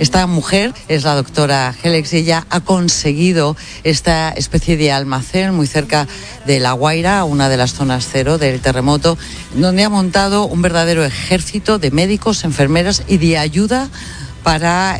Esta mujer es la doctora Gélex y ella ha conseguido esta especie de almacén muy cerca de La Guaira, una de las zonas cero del terremoto, donde ha montado un verdadero ejército de médicos, enfermeras y de ayuda para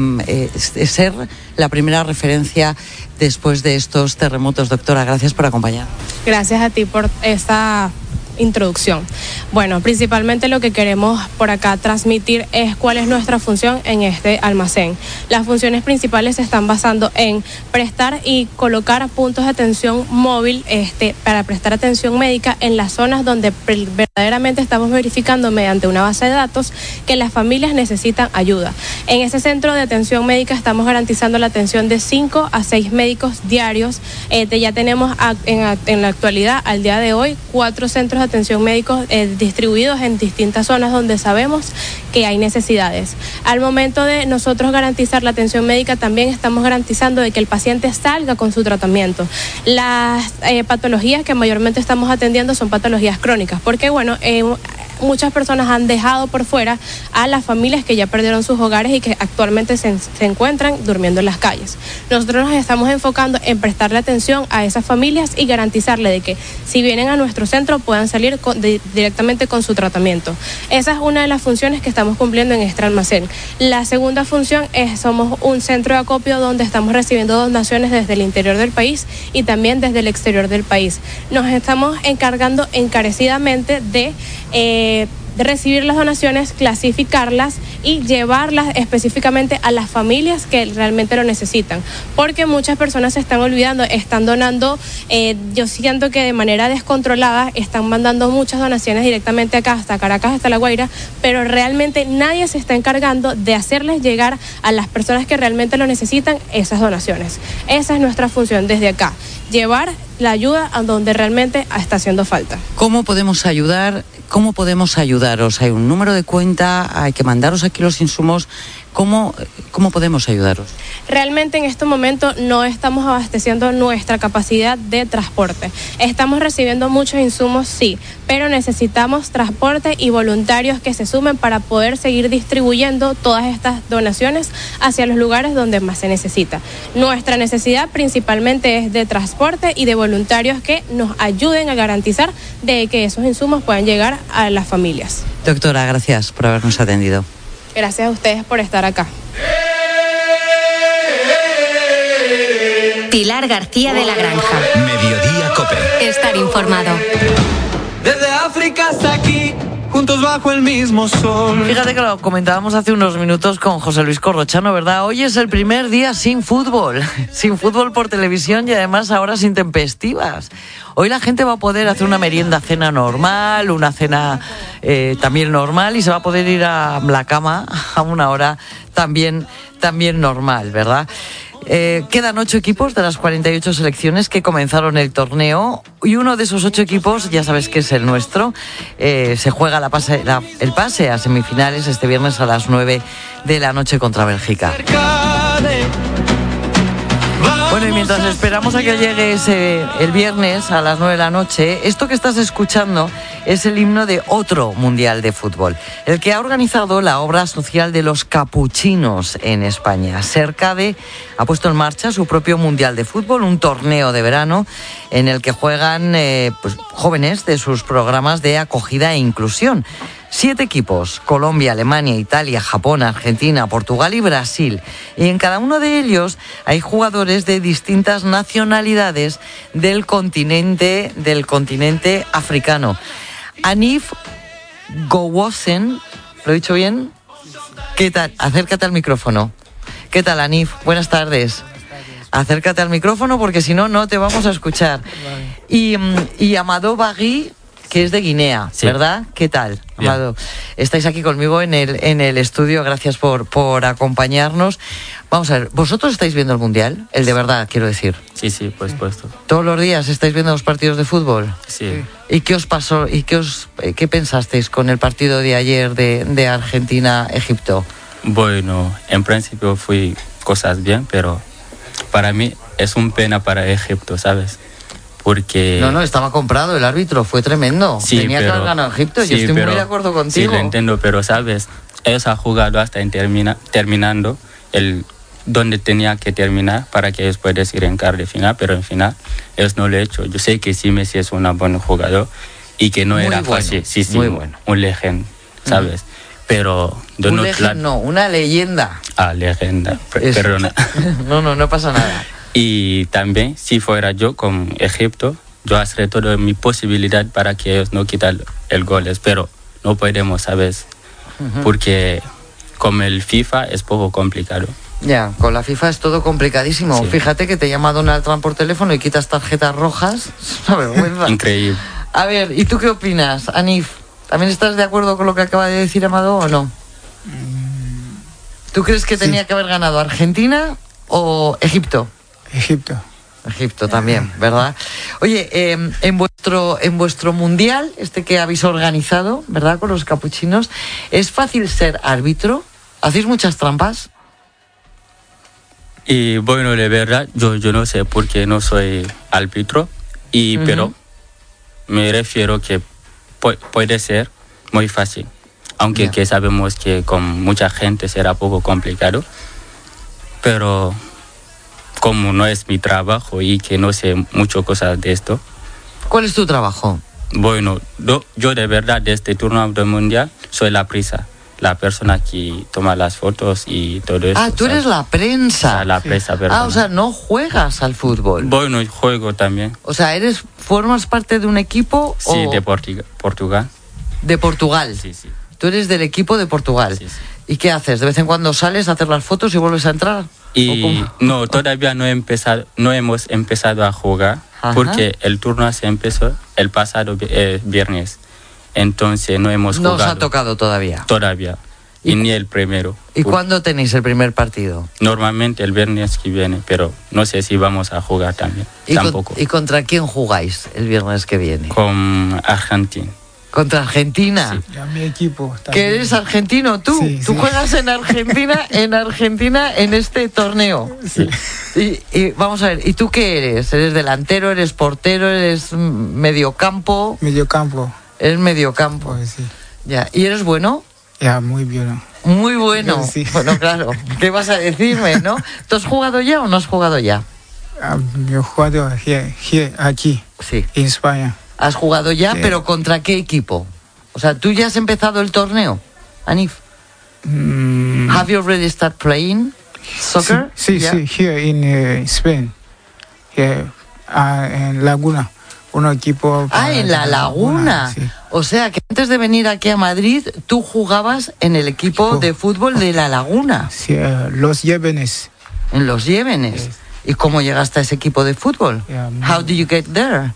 ser la primera referencia después de estos terremotos. Doctora, gracias por acompañarnos. Gracias a ti por esta introducción. Bueno, principalmente lo que queremos por acá transmitir es cuál es nuestra función en este almacén. Las funciones principales se están basando en prestar y colocar puntos de atención móvil para prestar atención médica en las zonas donde verdaderamente estamos verificando mediante una base de datos que las familias necesitan ayuda. En ese centro de atención médica estamos garantizando la atención de 5 a 6 médicos diarios. Ya tenemos en la actualidad, al día de hoy, 4 centros de atención médicos distribuidos en distintas zonas donde sabemos que hay necesidades. Al momento de nosotros garantizar la atención médica, también estamos garantizando de que el paciente salga con su tratamiento. Las patologías que mayormente estamos atendiendo son patologías crónicas, porque muchas personas han dejado por fuera a las familias que ya perdieron sus hogares y que actualmente se encuentran durmiendo en las calles. Nosotros nos estamos enfocando en prestarle atención a esas familias y garantizarle de que si vienen a nuestro centro puedan salir directamente con su tratamiento. Esa es una de las funciones que estamos cumpliendo en este almacén. La segunda función es somos un centro de acopio donde estamos recibiendo donaciones desde el interior del país y también desde el exterior del país. Nos estamos encargando encarecidamente de recibir las donaciones, clasificarlas y llevarlas específicamente a las familias que realmente lo necesitan, porque muchas personas se están olvidando, están donando, yo siento que de manera descontrolada están mandando muchas donaciones directamente acá, hasta Caracas, hasta La Guaira, pero realmente nadie se está encargando de hacerles llegar a las personas que realmente lo necesitan esas donaciones. Esa es nuestra función desde acá, llevar la ayuda a donde realmente está haciendo falta. ¿Cómo podemos ayudar? ¿Cómo podemos ayudaros? ¿Hay un número de cuenta? ¿Hay que mandaros aquí los insumos? ¿Cómo podemos ayudaros? Realmente en este momento no estamos abasteciendo nuestra capacidad de transporte. Estamos recibiendo muchos insumos, sí, pero necesitamos transporte y voluntarios que se sumen para poder seguir distribuyendo todas estas donaciones hacia los lugares donde más se necesita. Nuestra necesidad principalmente es de transporte y de voluntarios que nos ayuden a garantizar de que esos insumos puedan llegar a las familias. Doctora, gracias por habernos atendido. Gracias a ustedes por estar acá. Pilar García de la Granja. Mediodía COPE. Estar informado. Desde África hasta aquí, juntos bajo el mismo sol. Fíjate que lo comentábamos hace unos minutos con José Luis Corrochano, ¿verdad? Hoy es el primer día sin fútbol por televisión y además ahora sin tempestivas. Hoy la gente va a poder hacer una cena normal, una cena también normal y se va a poder ir a la cama a una hora también normal, ¿verdad? Quedan 8 equipos de las 48 selecciones que comenzaron el torneo y uno de esos 8 equipos, ya sabes que es el nuestro, se juega el pase a semifinales este viernes a las 9 de la noche contra Bélgica. Bueno, y mientras esperamos a que llegue el viernes a las 9 de la noche, esto que estás escuchando es el himno de otro mundial de fútbol, el que ha organizado la obra social de los capuchinos en España. Sercade ha puesto en marcha su propio mundial de fútbol, un torneo de verano en el que juegan jóvenes de sus programas de acogida e inclusión. 7 equipos: Colombia, Alemania, Italia, Japón, Argentina, Portugal y Brasil. Y en cada uno de ellos hay jugadores de distintas nacionalidades del continente africano. Anif Gowosen, ¿lo he dicho bien? ¿Qué tal? Acércate al micrófono. ¿Qué tal, Anif? Buenas tardes. Acércate al micrófono porque si no, no te vamos a escuchar. Y Amadou Bagui, que es de Guinea, sí, ¿verdad? ¿Qué tal, Amado? Estáis aquí conmigo en el estudio, gracias por acompañarnos. Vamos a ver, ¿vosotros estáis viendo el Mundial? El de verdad, quiero decir. Sí, por supuesto. ¿Todos los días estáis viendo los partidos de fútbol? Sí. ¿Y qué os pasó? ¿Y qué pensasteis con el partido de ayer de Argentina-Egipto? Bueno, en principio fue cosas bien, pero para mí es un pena para Egipto, ¿sabes? Porque... No, estaba comprado, el árbitro fue tremendo. Sí, tenía que haber ganado Egipto, sí, yo estoy muy de acuerdo contigo. Sí, lo entiendo, pero, ¿sabes? ellos han jugado hasta terminando donde tenía que terminar para que ellos puedan ir en cuartos de final, pero en final ellos no lo han hecho. Yo sé que sí, Messi es un buen jugador y que no muy era bueno, fácil. Sí, muy bueno. Un legend, ¿sabes? Pero una leyenda. Leyenda, perdona. No pasa nada. Y también, si fuera yo con Egipto, yo haré toda mi posibilidad para que ellos no quiten el gol, pero no podemos, ¿sabes? Porque con el FIFA es poco complicado. Ya, con la FIFA es todo complicadísimo. Sí. Fíjate que te llama Donald Trump por teléfono y quitas tarjetas rojas. Es una vergüenza. Increíble. A ver, ¿y tú qué opinas, Anif? ¿También estás de acuerdo con lo que acaba de decir Amado o no? ¿Tú crees que tenía que haber ganado Argentina o Egipto? Egipto también, ¿verdad? Oye, en vuestro mundial, que habéis organizado, ¿verdad? Con los capuchinos, ¿es fácil ser árbitro? ¿Hacéis muchas trampas? Y bueno, de verdad, yo no sé por qué no soy árbitro, pero me refiero que puede ser muy fácil, aunque que sabemos que con mucha gente será poco complicado, pero como no es mi trabajo y que no sé muchas cosas de esto. ¿Cuál es tu trabajo? Bueno, yo de verdad de este turno del mundial soy la prensa, la persona que toma las fotos y todo eso. Tú eres la prensa. La prensa, perdón. O sea, no juegas al fútbol. Bueno, juego también. O sea, ¿formas parte de un equipo? Sí, de Portugal. ¿De Portugal? Sí. Tú eres del equipo de Portugal. Sí. ¿Y qué haces? ¿De vez en cuando sales a hacer las fotos y vuelves a entrar? Y no, todavía no hemos empezado a jugar. Ajá. Porque el turno se empezó el pasado viernes. Entonces no hemos jugado. No os ha tocado todavía. Todavía. Y ni el primero. ¿Y cuándo tenéis el primer partido? Normalmente el viernes que viene, pero no sé si vamos a jugar también. Tampoco. ¿Y contra quién jugáis el viernes que viene? Con Argentina. ¿Contra Argentina? Sí. Ya mi equipo también. ¿Que eres argentino tú? Sí, ¿Tú juegas en Argentina en este torneo? Sí. Y vamos a ver, ¿y tú qué eres? ¿Eres delantero, eres portero, eres mediocampo? Mediocampo. Eres mediocampo. Pues sí. Ya, ¿y eres bueno? Ya, muy bien. Muy bueno. Sí. Bueno, claro. ¿Qué vas a decirme, no? ¿Tú has jugado ya o no has jugado ya? Yo he jugado aquí, sí, en España. ¿Has jugado ya, pero contra qué equipo? O sea, ¿tú ya has empezado el torneo, Anif? Have you already started playing soccer? Sí, here in Spain. Here, en Laguna. Un equipo... en La Laguna. Sí. O sea, que antes de venir aquí a Madrid, tú jugabas en el equipo de fútbol de La Laguna. Sí, Los Llévenes. En Los Llévenes. Yes. ¿Y cómo llegaste a ese equipo de fútbol? Yeah, How did you get there?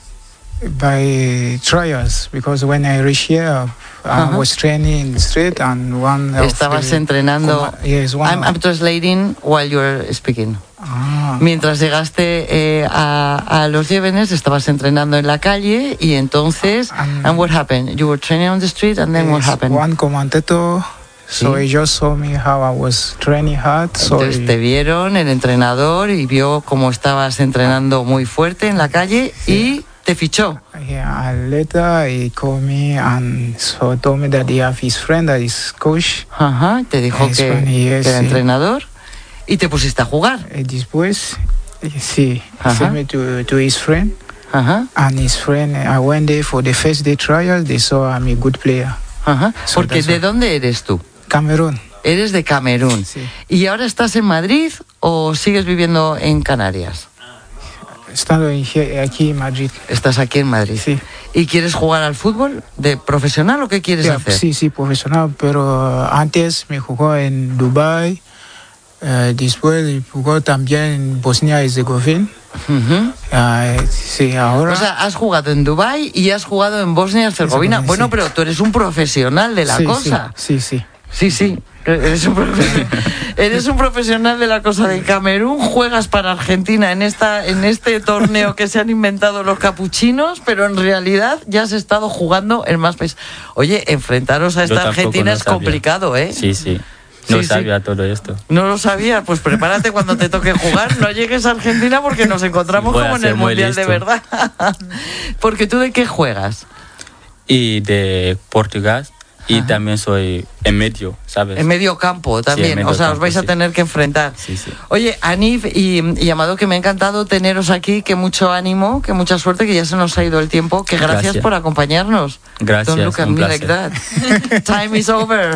By trials, because when I reached here, I was training in the street and one... Estabas entrenando... Yes, I'm translating while you're speaking. Mientras llegaste a Los Llévenes, estabas entrenando en la calle y entonces... And what happened? You were training on the street and then what happened? One commentator... So he just saw me how I was training hard. Entonces te vieron el entrenador y vio cómo estabas entrenando muy fuerte en la calle y te fichó. Yeah, later he called me and so told me that he have his friend that is coach. Ajá, te dijo que era entrenador y te pusiste a jugar. Después, sí, he sent me to his friend. And his friend, I went there for the first day trial. They saw I'm a good player. So porque ¿de dónde eres tú? Camerún. Eres de Camerún. Sí. ¿Y ahora estás en Madrid o sigues viviendo en Canarias? Estando aquí en Madrid. Estás aquí en Madrid. Sí. ¿Y quieres jugar al fútbol de profesional o qué quieres hacer? Sí, profesional, pero antes me jugó en Dubái, después jugó también en Bosnia y Herzegovina. Sí, ahora... O sea, has jugado en Dubái y has jugado en Bosnia y Herzegovina. Bueno, pero tú eres un profesional de la cosa. Sí. Sí, eres un profesional de la cosa. De Camerún juegas para Argentina en este torneo que se han inventado los capuchinos, pero en realidad ya has estado jugando en más países. Oye, enfrentaros a esta Argentina es complicado, ¿eh? Sí. No sabía todo esto. No lo sabía, pues prepárate cuando te toque jugar. No llegues a Argentina porque nos encontramos como en el Mundial de verdad. Porque tú ¿de qué juegas? Y de Portugal. Y también soy en medio, ¿sabes? En medio campo también, Sí, en medio o sea, campo, os vais a tener que enfrentar. Sí. Oye, Anif y Amado, que me ha encantado teneros aquí, que mucho ánimo, que mucha suerte, que ya se nos ha ido el tiempo, que gracias por acompañarnos. Gracias, Don't look at un me like that. Time is over.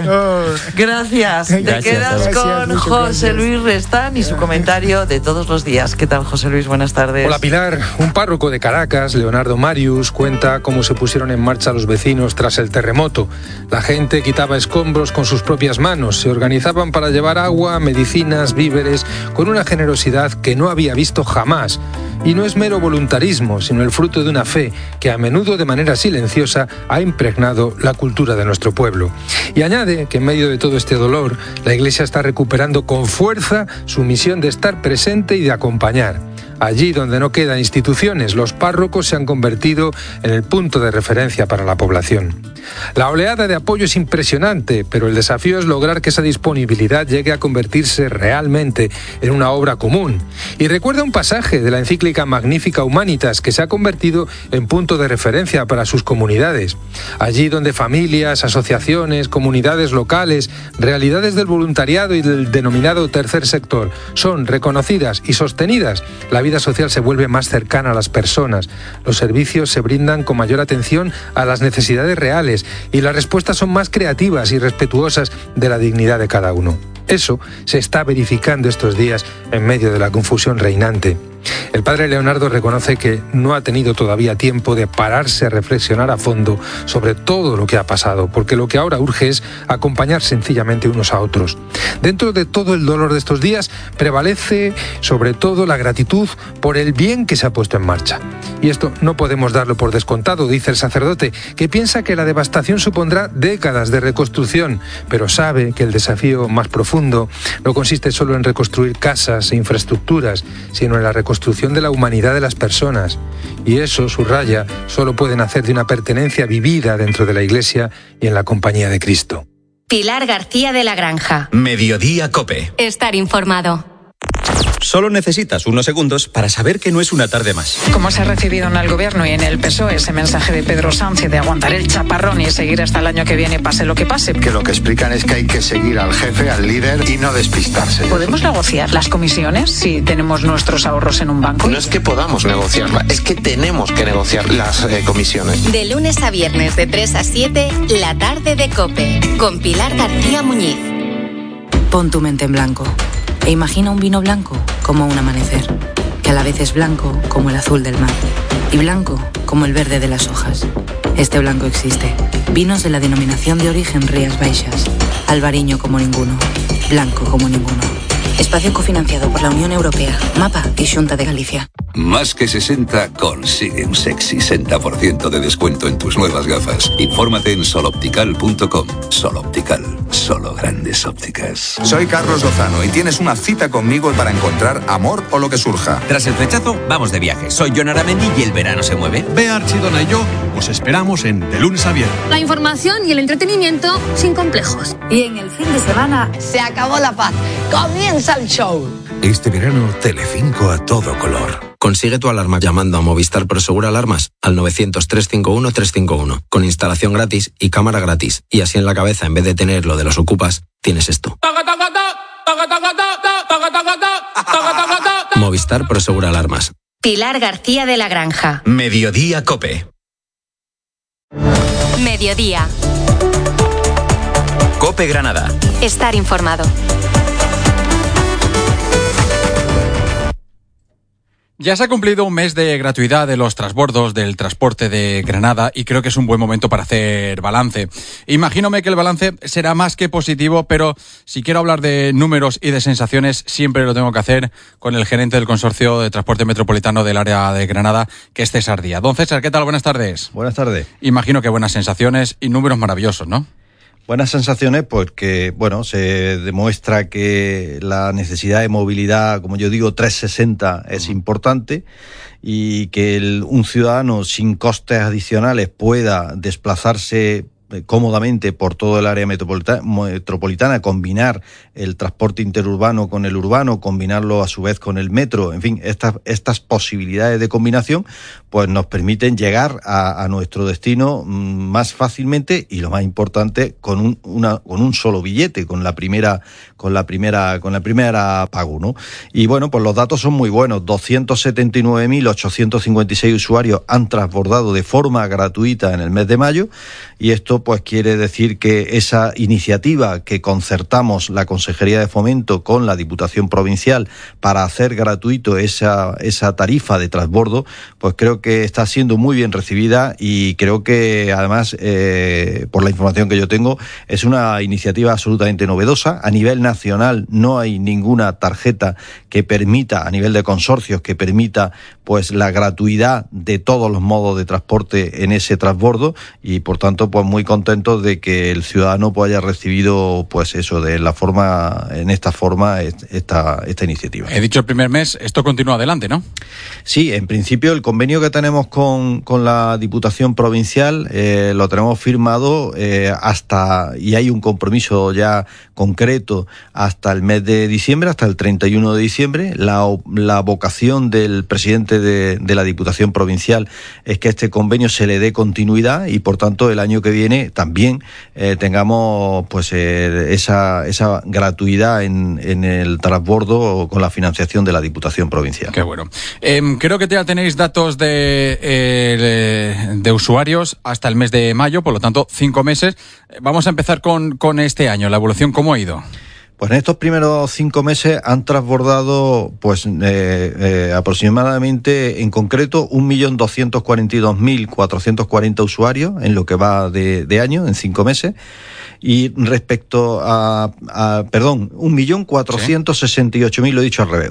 Gracias. Te quedas con José Luis Restán y su comentario de todos los días. ¿Qué tal, José Luis? Buenas tardes. Hola, Pilar. Un párroco de Caracas, Leonardo Marius, cuenta cómo se pusieron en marcha los vecinos tras el terremoto. La gente quitaba escombros con sus propias manos, se organizaban para llevar agua, medicinas, víveres, con una generosidad que no había visto jamás. Y no es mero voluntarismo, sino el fruto de una fe que a menudo de manera silenciosa ha impregnado la cultura de nuestro pueblo. Y añade que en medio de todo este dolor, la Iglesia está recuperando con fuerza su misión de estar presente y de acompañar. Allí donde no quedan instituciones, los párrocos se han convertido en el punto de referencia para la población. La oleada de apoyo es impresionante, pero el desafío es lograr que esa disponibilidad llegue a convertirse realmente en una obra común. Y recuerda un pasaje de la encíclica Magnificat Humanitas, que se ha convertido en punto de referencia para sus comunidades. Allí donde familias, asociaciones, comunidades locales, realidades del voluntariado y del denominado tercer sector son reconocidas y sostenidas, la vida social se vuelve más cercana a las personas, los servicios se brindan con mayor atención a las necesidades reales y las respuestas son más creativas y respetuosas de la dignidad de cada uno. Eso se está verificando estos días en medio de la confusión reinante. El padre Leonardo reconoce que no ha tenido todavía tiempo de pararse a reflexionar a fondo sobre todo lo que ha pasado, porque lo que ahora urge es acompañar sencillamente unos a otros. Dentro de todo el dolor de estos días prevalece sobre todo la gratitud por el bien que se ha puesto en marcha. Y esto no podemos darlo por descontado, dice el sacerdote, que piensa que la devastación supondrá décadas de reconstrucción, pero sabe que el desafío más profundo no consiste solo en reconstruir casas e infraestructuras, sino en la reconstrucción de la humanidad de las personas. Y eso, subraya, solo pueden hacer de una pertenencia vivida dentro de la Iglesia y en la compañía de Cristo. Pilar García de la Granja. Mediodía COPE. Estar informado. Solo necesitas unos segundos para saber que no es una tarde más. ¿Cómo se ha recibido en el Gobierno y en el PSOE ese mensaje de Pedro Sánchez de aguantar el chaparrón y seguir hasta el año que viene, pase lo que pase? Que lo que explican es que hay que seguir al jefe, al líder y no despistarse. ¿Podemos negociar las comisiones si tenemos nuestros ahorros en un banco? No es que podamos negociarlas, es que tenemos que negociar las comisiones. De lunes a viernes de 3 a 7, la tarde de COPE, con Pilar García Muñiz. Pon tu mente en blanco e imagina un vino blanco como un amanecer, que a la vez es blanco como el azul del mar y blanco como el verde de las hojas. Este blanco existe. Vinos de la denominación de origen Rías Baixas. Albariño como ninguno. Blanco como ninguno. Espacio cofinanciado por la Unión Europea, MAPA y Xunta de Galicia. Más que 60 consigue un sexy 60% de descuento en tus nuevas gafas. Infórmate en soloptical.com. Soloptical, solo grandes ópticas. Soy Carlos Lozano y tienes una cita conmigo para encontrar amor o lo que surja. Tras el flechazo, vamos de viaje. Soy Jon Aramendi y el verano se mueve. Bea Archidona y yo os esperamos en De Lunes a Viernes. La información y el entretenimiento sin complejos. Y en el fin de semana se acabó la paz. Comienza el show. Este verano, Telecinco a todo color. Consigue tu alarma llamando a Movistar Prosegur Alarmas al 900-351-351, con instalación gratis y cámara gratis. Y así en la cabeza, en vez de tener lo de los ocupas, tienes esto. Movistar Prosegur Alarmas. Pilar García de la Granja. Mediodía COPE. Mediodía. COPE Granada. Estar informado. Ya se ha cumplido un mes de gratuidad de los transbordos del transporte de Granada y creo que es un buen momento para hacer balance. Imagínome que el balance será más que positivo, pero si quiero hablar de números y de sensaciones, siempre lo tengo que hacer con el gerente del Consorcio de Transporte Metropolitano del área de Granada, que es César Díaz. Don César, ¿qué tal? Buenas tardes. Buenas tardes. Imagino que buenas sensaciones y números maravillosos, ¿no? Buenas sensaciones porque, se demuestra que la necesidad de movilidad, como yo digo, 360 es importante y que un ciudadano sin costes adicionales pueda desplazarse cómodamente por todo el área metropolitana, combinar el transporte interurbano con el urbano, combinarlo a su vez con el metro, en fin, estas posibilidades de combinación pues nos permiten llegar a nuestro destino más fácilmente y, lo más importante, con un solo billete, con la primera pago, ¿no? Y bueno, pues los datos son muy buenos. 279.856 usuarios han transbordado de forma gratuita en el mes de mayo, y esto pues quiere decir que esa iniciativa que concertamos la Consejería de Fomento con la Diputación Provincial para hacer gratuito esa tarifa de transbordo, pues creo que está siendo muy bien recibida, y creo que además, por la información que yo tengo, es una iniciativa absolutamente novedosa. A nivel nacional no hay ninguna tarjeta que permita, a nivel de consorcios, que permita pues la gratuidad de todos los modos de transporte en ese transbordo, y por tanto pues muy contentos de que el ciudadano pues haya recibido pues eso en esta forma esta iniciativa. He dicho el primer mes, esto continúa adelante, ¿no? Sí, en principio el convenio que tenemos con la Diputación Provincial lo tenemos firmado y hay un compromiso ya concreto hasta el mes de diciembre, hasta el 31 de diciembre. La vocación del presidente de la Diputación Provincial es que este convenio se le dé continuidad, y por tanto el año que viene también tengamos pues esa gratuidad en el transbordo con la financiación de la Diputación Provincial. Qué bueno. Creo que ya tenéis datos de usuarios hasta el mes de mayo, por lo tanto 5 meses. Vamos a empezar con este año, la evolución, ¿cómo ha ido? Pues en estos primeros 5 meses han transbordado pues aproximadamente, en concreto, 1.242.440 usuarios en lo que va de año, en 5 meses. Y respecto a 1.468.000, lo he dicho al revés,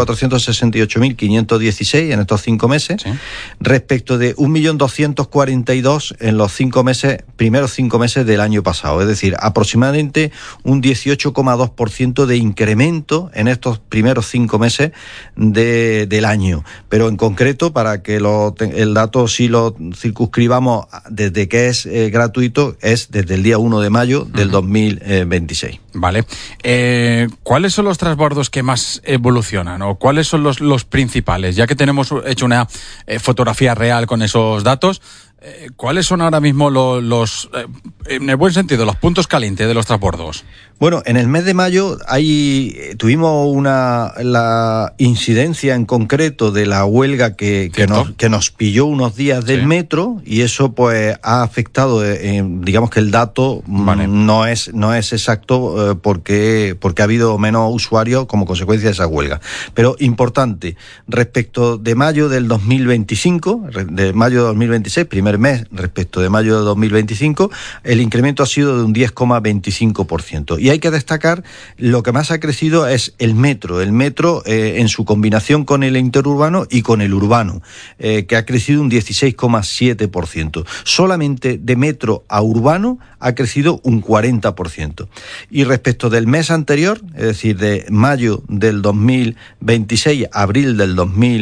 1.468.516 en estos 5 meses, sí, respecto de 1.242.000 en los primeros 5 meses del año pasado. Es decir, aproximadamente un 18,2% de incremento en estos primeros 5 meses del año. Pero en concreto, para que el dato sí lo circunscribamos desde que es gratuito, es desde el día 1 de mayo del 2026. Vale. ¿Cuáles son los transbordos que más evolucionan, o cuáles son los principales? Ya que tenemos hecho una fotografía real con esos datos, ¿cuáles son ahora mismo los en el buen sentido, los puntos calientes de los transbordos? Bueno, en el mes de mayo tuvimos la incidencia en concreto de la huelga que nos pilló unos días del metro, y eso pues ha afectado, digamos que el dato no es exacto porque ha habido menos usuarios como consecuencia de esa huelga. Pero importante, respecto de mayo del 2025, de mayo de 2026, primer mes respecto de mayo de 2025, el incremento ha sido de un 10,25%. Y hay que destacar, lo que más ha crecido es el metro en su combinación con el interurbano y con el urbano, que ha crecido un 16,7%. Solamente de metro a urbano ha crecido un 40%. Y respecto del mes anterior, es decir, de mayo del 2026 a abril del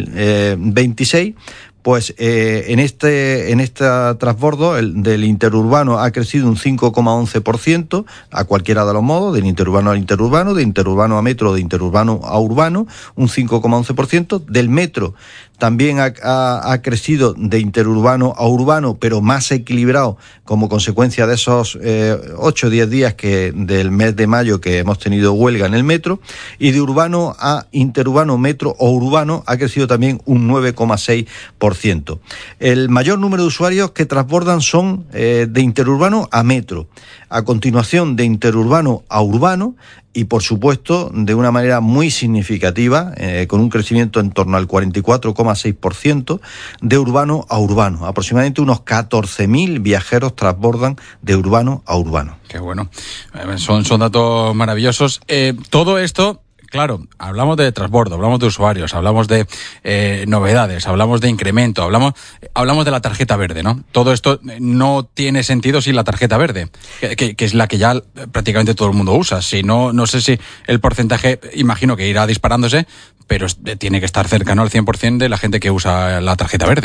2026, pues en este transbordo del interurbano ha crecido un 5,11% a cualquiera de los modos, del interurbano al interurbano, de interurbano a metro, de interurbano a urbano, un 5,11%. Del metro también ha crecido de interurbano a urbano, pero más equilibrado como consecuencia de esos 8 o 10 días del mes de mayo que hemos tenido huelga en el metro. Y de urbano a interurbano, metro o urbano ha crecido también un 9,6%. El mayor número de usuarios que transbordan son de interurbano a metro. A continuación, de interurbano a urbano, y por supuesto de una manera muy significativa, con un crecimiento en torno al 44,6%, de urbano a urbano. Aproximadamente unos 14.000 viajeros transbordan de urbano a urbano. Qué bueno. Son datos maravillosos. Todo esto, claro, hablamos de transbordo, hablamos de usuarios, hablamos de novedades, hablamos de incremento, hablamos de la tarjeta verde, ¿no? Todo esto no tiene sentido sin la tarjeta verde, que es la que ya prácticamente todo el mundo usa. Si no sé si el porcentaje, imagino que irá disparándose, pero tiene que estar cercano al 100% de la gente que usa la tarjeta verde.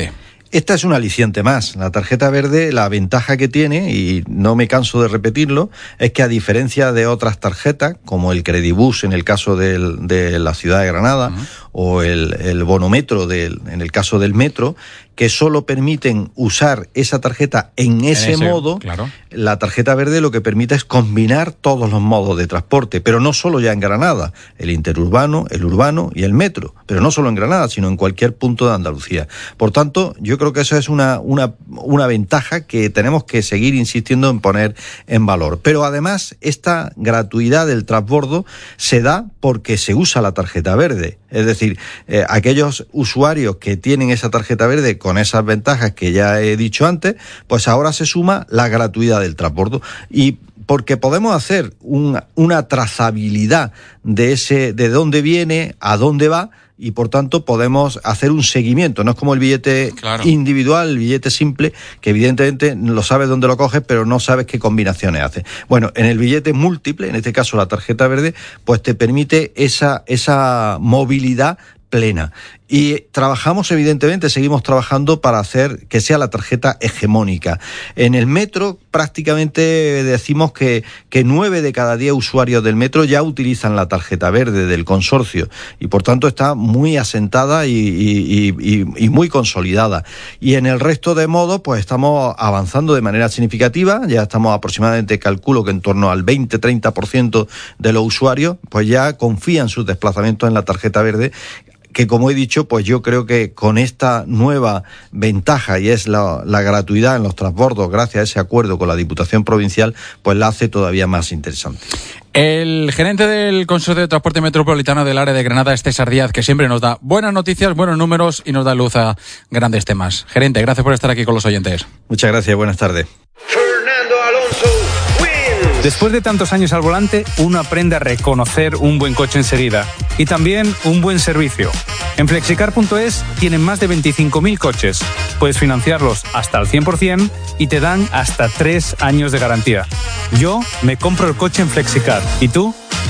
Esta es un aliciente más. La tarjeta verde, la ventaja que tiene, y no me canso de repetirlo, es que a diferencia de otras tarjetas, como el Credibus en el caso de la ciudad de Granada, o el bonometro en el caso del metro, que solo permiten usar esa tarjeta en ese modo, claro. La tarjeta verde lo que permite es combinar todos los modos de transporte, pero no solo ya en Granada, el interurbano, el urbano y el metro, pero no solo en Granada, sino en cualquier punto de Andalucía. Por tanto, yo creo que eso es una ventaja que tenemos que seguir insistiendo en poner en valor. Pero además, esta gratuidad del transbordo se da porque se usa la tarjeta verde. Es decir, aquellos usuarios que tienen esa tarjeta verde con esas ventajas que ya he dicho antes, pues ahora se suma la gratuidad del transbordo. Y porque podemos hacer una trazabilidad de dónde viene, a dónde va, y por tanto podemos hacer un seguimiento. No es como el billete individual, el billete simple, que evidentemente lo sabes dónde lo coges, pero no sabes qué combinaciones hace. Bueno, en el billete múltiple, en este caso la tarjeta verde, pues te permite esa movilidad plena. Y seguimos trabajando para hacer que sea la tarjeta hegemónica. En el metro prácticamente decimos que 9 de cada 10 usuarios del metro ya utilizan la tarjeta verde del consorcio, y por tanto está muy asentada y muy consolidada. Y en el resto de modos pues estamos avanzando de manera significativa. Ya estamos aproximadamente, calculo que en torno al 20-30% de los usuarios pues ya confían sus desplazamientos en la tarjeta verde, que como he dicho, pues yo creo que con esta nueva ventaja, y es la gratuidad en los transbordos, gracias a ese acuerdo con la Diputación Provincial, pues la hace todavía más interesante. El gerente del Consorcio de Transporte Metropolitano del área de Granada es César Díaz, que siempre nos da buenas noticias, buenos números y nos da luz a grandes temas. Gerente, gracias por estar aquí con los oyentes. Muchas gracias, buenas tardes. Fernando Alonso wins. Después de tantos años al volante, uno aprende a reconocer un buen coche enseguida y también un buen servicio. En Flexicar.es tienen más de 25.000 coches. Puedes financiarlos hasta al 100% y te dan hasta 3 años de garantía. Yo me compro el coche en Flexicar. ¿Y tú?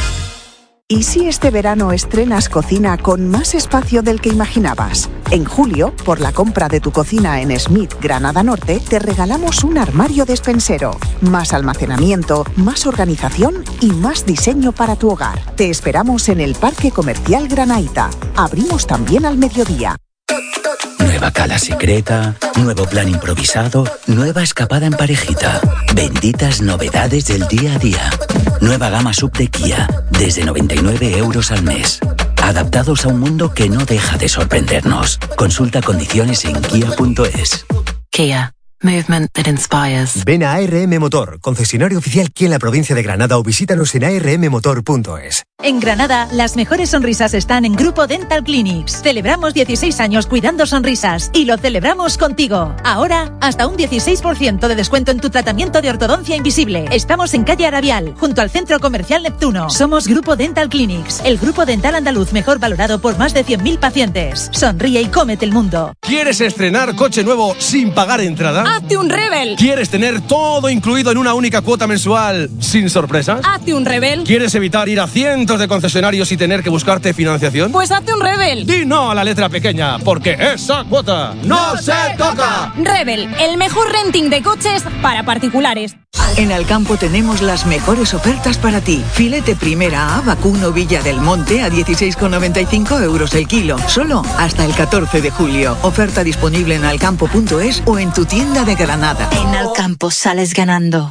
¿Y si este verano estrenas cocina con más espacio del que imaginabas? En julio, por la compra de tu cocina en Smith Granada Norte, te regalamos un armario despensero. Más almacenamiento, más organización y más diseño para tu hogar. Te esperamos en el Parque Comercial Granaíta. Abrimos también al mediodía. Nueva cala secreta, nuevo plan improvisado, nueva escapada en parejita. Benditas novedades del día a día. Nueva gama sub de Kia, desde 99 euros al mes. Adaptados a un mundo que no deja de sorprendernos. Consulta condiciones en kia.es. Kia. Movement that inspires. Ven a ARM Motor, concesionario oficial Kia en la provincia de Granada, o visítanos en armmotor.es. En Granada, las mejores sonrisas están en Grupo Dental Clinics. Celebramos 16 años cuidando sonrisas y lo celebramos contigo. Ahora, hasta un 16% de descuento en tu tratamiento de ortodoncia invisible. Estamos en calle Arabial, junto al Centro Comercial Neptuno. Somos Grupo Dental Clinics, el grupo dental andaluz mejor valorado por más de 100.000 pacientes. Sonríe y cómete el mundo. ¿Quieres estrenar coche nuevo sin pagar entrada? ¡Hazte un Rebel! ¿Quieres tener todo incluido en una única cuota mensual sin sorpresas? ¡Hazte un Rebel! ¿Quieres evitar ir a cientos de concesionarios y tener que buscarte financiación? Pues hazte un Rebel. Di no a la letra pequeña, porque esa cuota no se toca. Rebel, el mejor renting de coches para particulares. En Alcampo tenemos las mejores ofertas para ti. Filete primera A, vacuno Villa del Monte a 16,95 euros el kilo. Solo hasta el 14 de julio. Oferta disponible en alcampo.es o en tu tienda de Granada. En Alcampo sales ganando.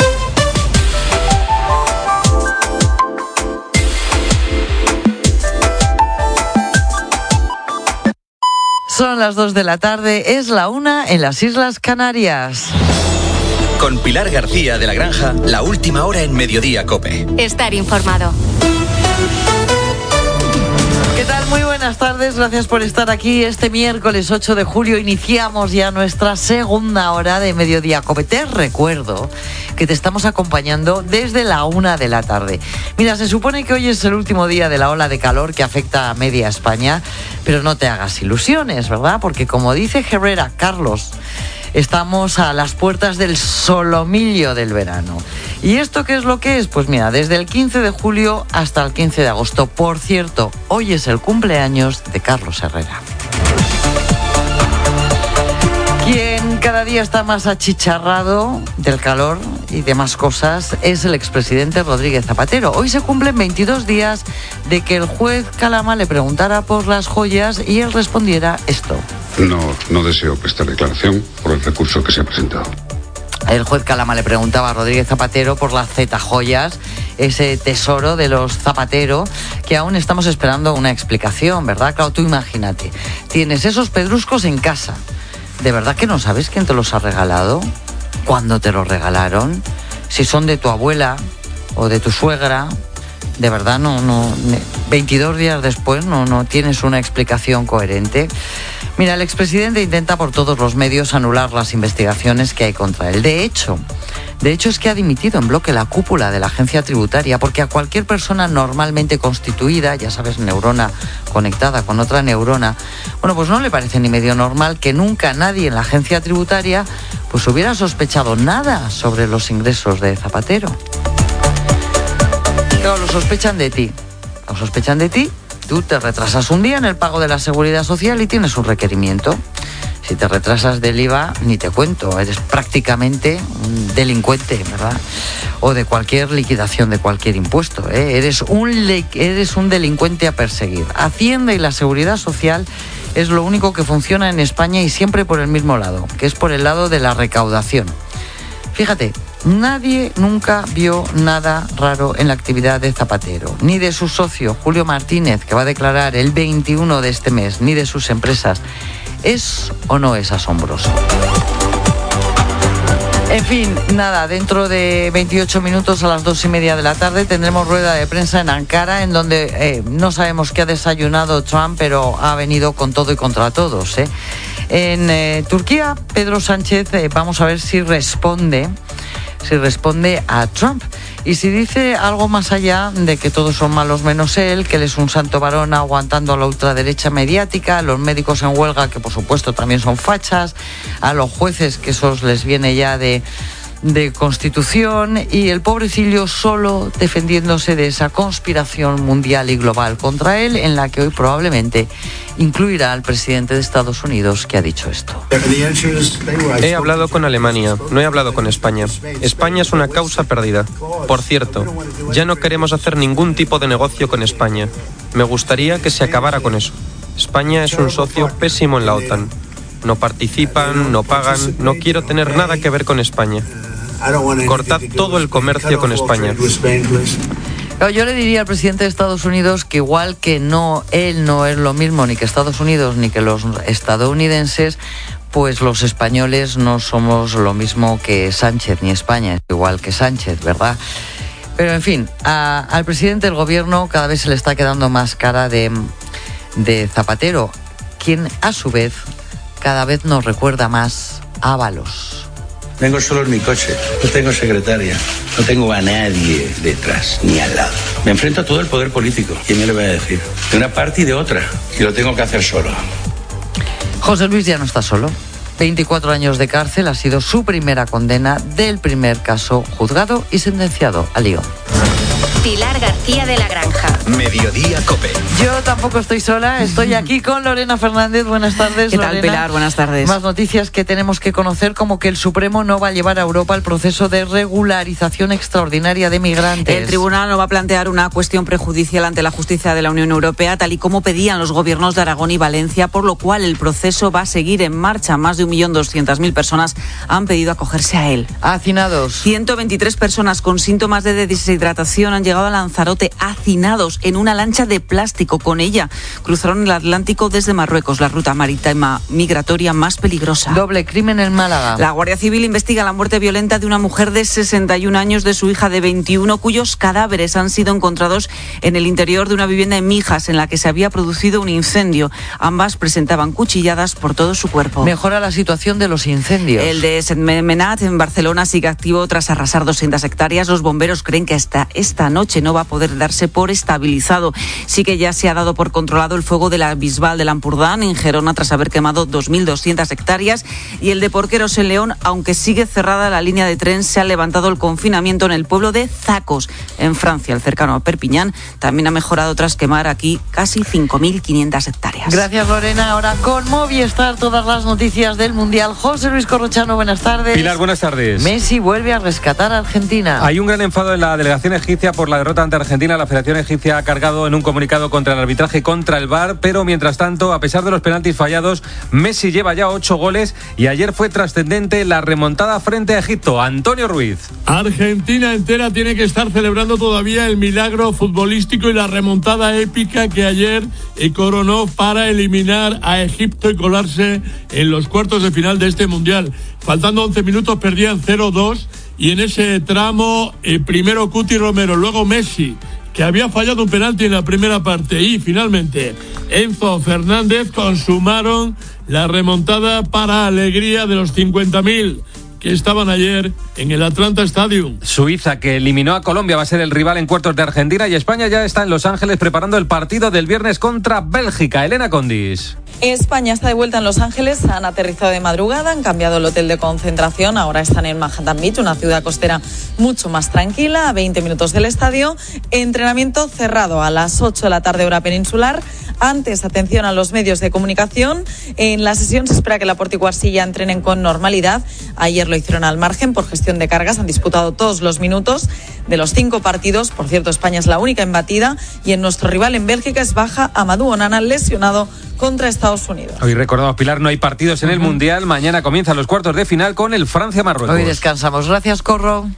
Son las 2 de la tarde, es la 1 en las Islas Canarias. Con Pilar García de la Granja, la última hora en Mediodía COPE. Estar informado. ¿Qué tal? Muy buenas tardes, gracias por estar aquí. Este miércoles 8 de julio iniciamos ya nuestra segunda hora de Mediodía COPE. Te recuerdo que te estamos acompañando desde la 1 de la tarde. Mira, se supone que hoy es el último día de la ola de calor que afecta a media España, pero no te hagas ilusiones, ¿verdad? Porque como dice Herrera Carlos, estamos a las puertas del solomillo del verano. ¿Y esto qué es lo que es? Pues mira, desde el 15 de julio hasta el 15 de agosto. Por cierto, hoy es el cumpleaños de Carlos Herrera. cada día está más achicharrado del calor y demás cosas es el expresidente Rodríguez Zapatero. Hoy se cumplen 22 días de que el juez Calama le preguntara por las joyas y él respondiera esto. No deseo prestar declaración por el recurso que se ha presentado. El juez Calama le preguntaba a Rodríguez Zapatero por las Z-joyas, ese tesoro de los Zapatero, que aún estamos esperando una explicación, ¿verdad? Claro, tú imagínate, tienes esos pedruscos en casa. ¿De verdad que no sabes quién te los ha regalado? ¿Cuándo te los regalaron? Si son de tu abuela o de tu suegra, de verdad no 22 días después no tienes una explicación coherente. Mira, el expresidente intenta por todos los medios anular las investigaciones que hay contra él. De hecho es que ha dimitido en bloque la cúpula de la agencia tributaria, porque a cualquier persona normalmente constituida, ya sabes, neurona conectada con otra neurona, bueno, pues no le parece ni medio normal que nunca nadie en la agencia tributaria pues hubiera sospechado nada sobre los ingresos de Zapatero. Claro, lo sospechan de ti. Tú te retrasas un día en el pago de la Seguridad Social y tienes un requerimiento. Si te retrasas del IVA, ni te cuento, eres prácticamente un delincuente, ¿verdad? O de cualquier liquidación de cualquier impuesto, ¿eh? Eres un delincuente a perseguir. Hacienda y la Seguridad Social es lo único que funciona en España y siempre por el mismo lado, que es por el lado de la recaudación. Fíjate, nadie nunca vio nada raro en la actividad de Zapatero, ni de su socio Julio Martínez, que va a declarar el 21 de este mes, ni de sus empresas. ¿Es o no es asombroso? En fin, nada, dentro de 28 minutos a las 2:30 de la tarde tendremos rueda de prensa en Ankara, en donde no sabemos qué ha desayunado Trump, pero ha venido con todo y contra todos, ¿eh? En Turquía, Pedro Sánchez, vamos a ver si responde a Trump y si dice algo más allá de que todos son malos menos él, que él es un santo varón aguantando a la ultraderecha mediática, a los médicos en huelga, que por supuesto también son fachas, a los jueces, que esos les viene ya de Constitución, y el pobrecillo solo defendiéndose de esa conspiración mundial y global contra él, en la que hoy probablemente incluirá al presidente de Estados Unidos, que ha dicho esto. He hablado con Alemania, no he hablado con España. España es una causa perdida. Por cierto, ya no queremos hacer ningún tipo de negocio con España. Me gustaría que se acabara con eso. España es un socio pésimo en la OTAN. No participan, no pagan, no quiero tener nada que ver con España. Cortad todo el comercio con España. Yo le diría al presidente de Estados Unidos que igual que él no es lo mismo ni que Estados Unidos ni que los estadounidenses, pues los españoles no somos lo mismo que Sánchez, ni España es igual que Sánchez, ¿verdad? Pero en fin, al presidente del gobierno cada vez se le está quedando más cara de Zapatero, quien a su vez cada vez nos recuerda más a Ábalos. Vengo solo en mi coche, no tengo secretaria, no tengo a nadie detrás ni al lado. Me enfrento a todo el poder político, ¿quién me lo va a decir? De una parte y de otra, y lo tengo que hacer solo. José Luis ya no está solo. 24 años de cárcel ha sido su primera condena del primer caso juzgado y sentenciado a lío. Pilar García de la Granja. Mediodía COPE. Yo tampoco estoy sola, estoy aquí con Lorena Fernández. Buenas tardes, ¿Qué tal, Lorena? Pilar? Buenas tardes. Más noticias que tenemos que conocer, como que el Supremo no va a llevar a Europa el proceso de regularización extraordinaria de migrantes. El tribunal no va a plantear una cuestión prejudicial ante la justicia de la Unión Europea, tal y como pedían los gobiernos de Aragón y Valencia, por lo cual el proceso va a seguir en marcha. Más de 1.200.000 personas han pedido acogerse a él. Hacinados. 123 personas con síntomas de deshidratación han llegado a Lanzarote, hacinados en una lancha de plástico. Con ella cruzaron el Atlántico desde Marruecos, la ruta marítima migratoria más peligrosa. Doble crimen en Málaga. La Guardia Civil investiga la muerte violenta de una mujer de 61 años de su hija de 21, cuyos cadáveres han sido encontrados en el interior de una vivienda en Mijas, en la que se había producido un incendio. Ambas presentaban cuchilladas por todo su cuerpo. Mejora la situación de los incendios. El de Sentmenat, en Barcelona, sigue activo tras arrasar 200 hectáreas. Los bomberos creen que hasta esta noche no va a poder darse por estabilizado. Sí que ya se se ha dado por controlado el fuego de la Bisbal del Ampurdán en Gerona tras haber quemado 2.200 hectáreas y el de Porqueros en León, aunque sigue cerrada la línea de tren, se ha levantado el confinamiento en el pueblo de Zacos, en Francia, el cercano a Perpiñán. También ha mejorado tras quemar aquí casi 5.500 hectáreas. Gracias, Lorena. Ahora con Movistar, todas las noticias del Mundial. José Luis Corrochano, buenas tardes. Pilar, buenas tardes. Messi vuelve a rescatar a Argentina. Hay un gran enfado en la delegación egipcia por la derrota ante Argentina. La Federación Egipcia ha cargado en un comunicado contra el arbitraje y contra el VAR, pero mientras tanto, a pesar de los penaltis fallados, Messi lleva ya 8 goles y ayer fue trascendente la remontada frente a Egipto. Antonio Ruiz. Argentina entera tiene que estar celebrando todavía el milagro futbolístico y la remontada épica que ayer coronó para eliminar a Egipto y colarse en los cuartos de final de este Mundial. Faltando 11 minutos perdían 0-2 y en ese tramo primero Cuti Romero, luego Messi, que había fallado un penalti en la primera parte, y finalmente Enzo Fernández consumaron la remontada para alegría de los 50.000 que estaban ayer en el Atlanta Stadium. Suiza, que eliminó a Colombia, va a ser el rival en cuartos de Argentina, y España ya está en Los Ángeles preparando el partido del viernes contra Bélgica. Elena Condis. España está de vuelta en Los Ángeles, han aterrizado de madrugada, han cambiado el hotel de concentración, ahora están en Manhattan Beach, una ciudad costera mucho más tranquila, a 20 minutos del estadio. Entrenamiento cerrado a las 8 de la tarde hora peninsular. Antes, atención a los medios de comunicación, en la sesión se espera que Laporte y Cubarsí entrenen con normalidad. Ayer lo hicieron al margen por gestión de cargas, han disputado todos los minutos de los 5 partidos. Por cierto, España es la única imbatida y en nuestro rival en Bélgica es baja Amadou Onana, lesionado contra Estados Unidos. Hoy recordamos, Pilar, no hay partidos en el Mundial. Mañana comienzan los cuartos de final con el Francia-Marruecos. Hoy descansamos. Gracias, Corro.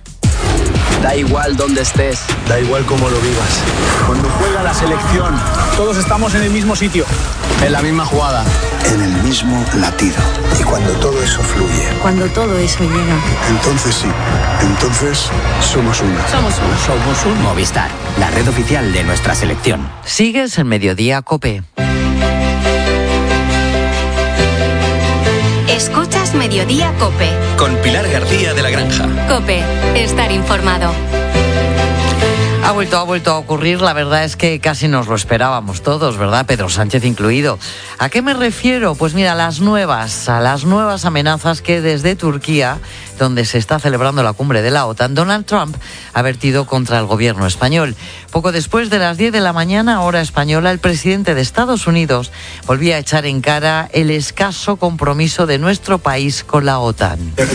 Da igual dónde estés, da igual cómo lo vivas. Cuando juega la selección, todos estamos en el mismo sitio, en la misma jugada, en el mismo latido. Y cuando todo eso fluye, cuando todo eso llega, entonces sí, entonces somos uno. Somos uno. Movistar, la red oficial de nuestra selección. Sigues en Mediodía COPE. Escuchas Mediodía COPE. Con Pilar García de la Granja. COPE, estar informado. Ha vuelto a ocurrir, la verdad es que casi nos lo esperábamos todos, ¿verdad? Pedro Sánchez incluido. ¿A qué me refiero? Pues mira, a las nuevas amenazas que desde Turquía, donde se está celebrando la cumbre de la OTAN, Donald Trump ha vertido contra el gobierno español. Poco después de las 10 de la mañana, hora española, el presidente de Estados Unidos volvía a echar en cara el escaso compromiso de nuestro país con la OTAN.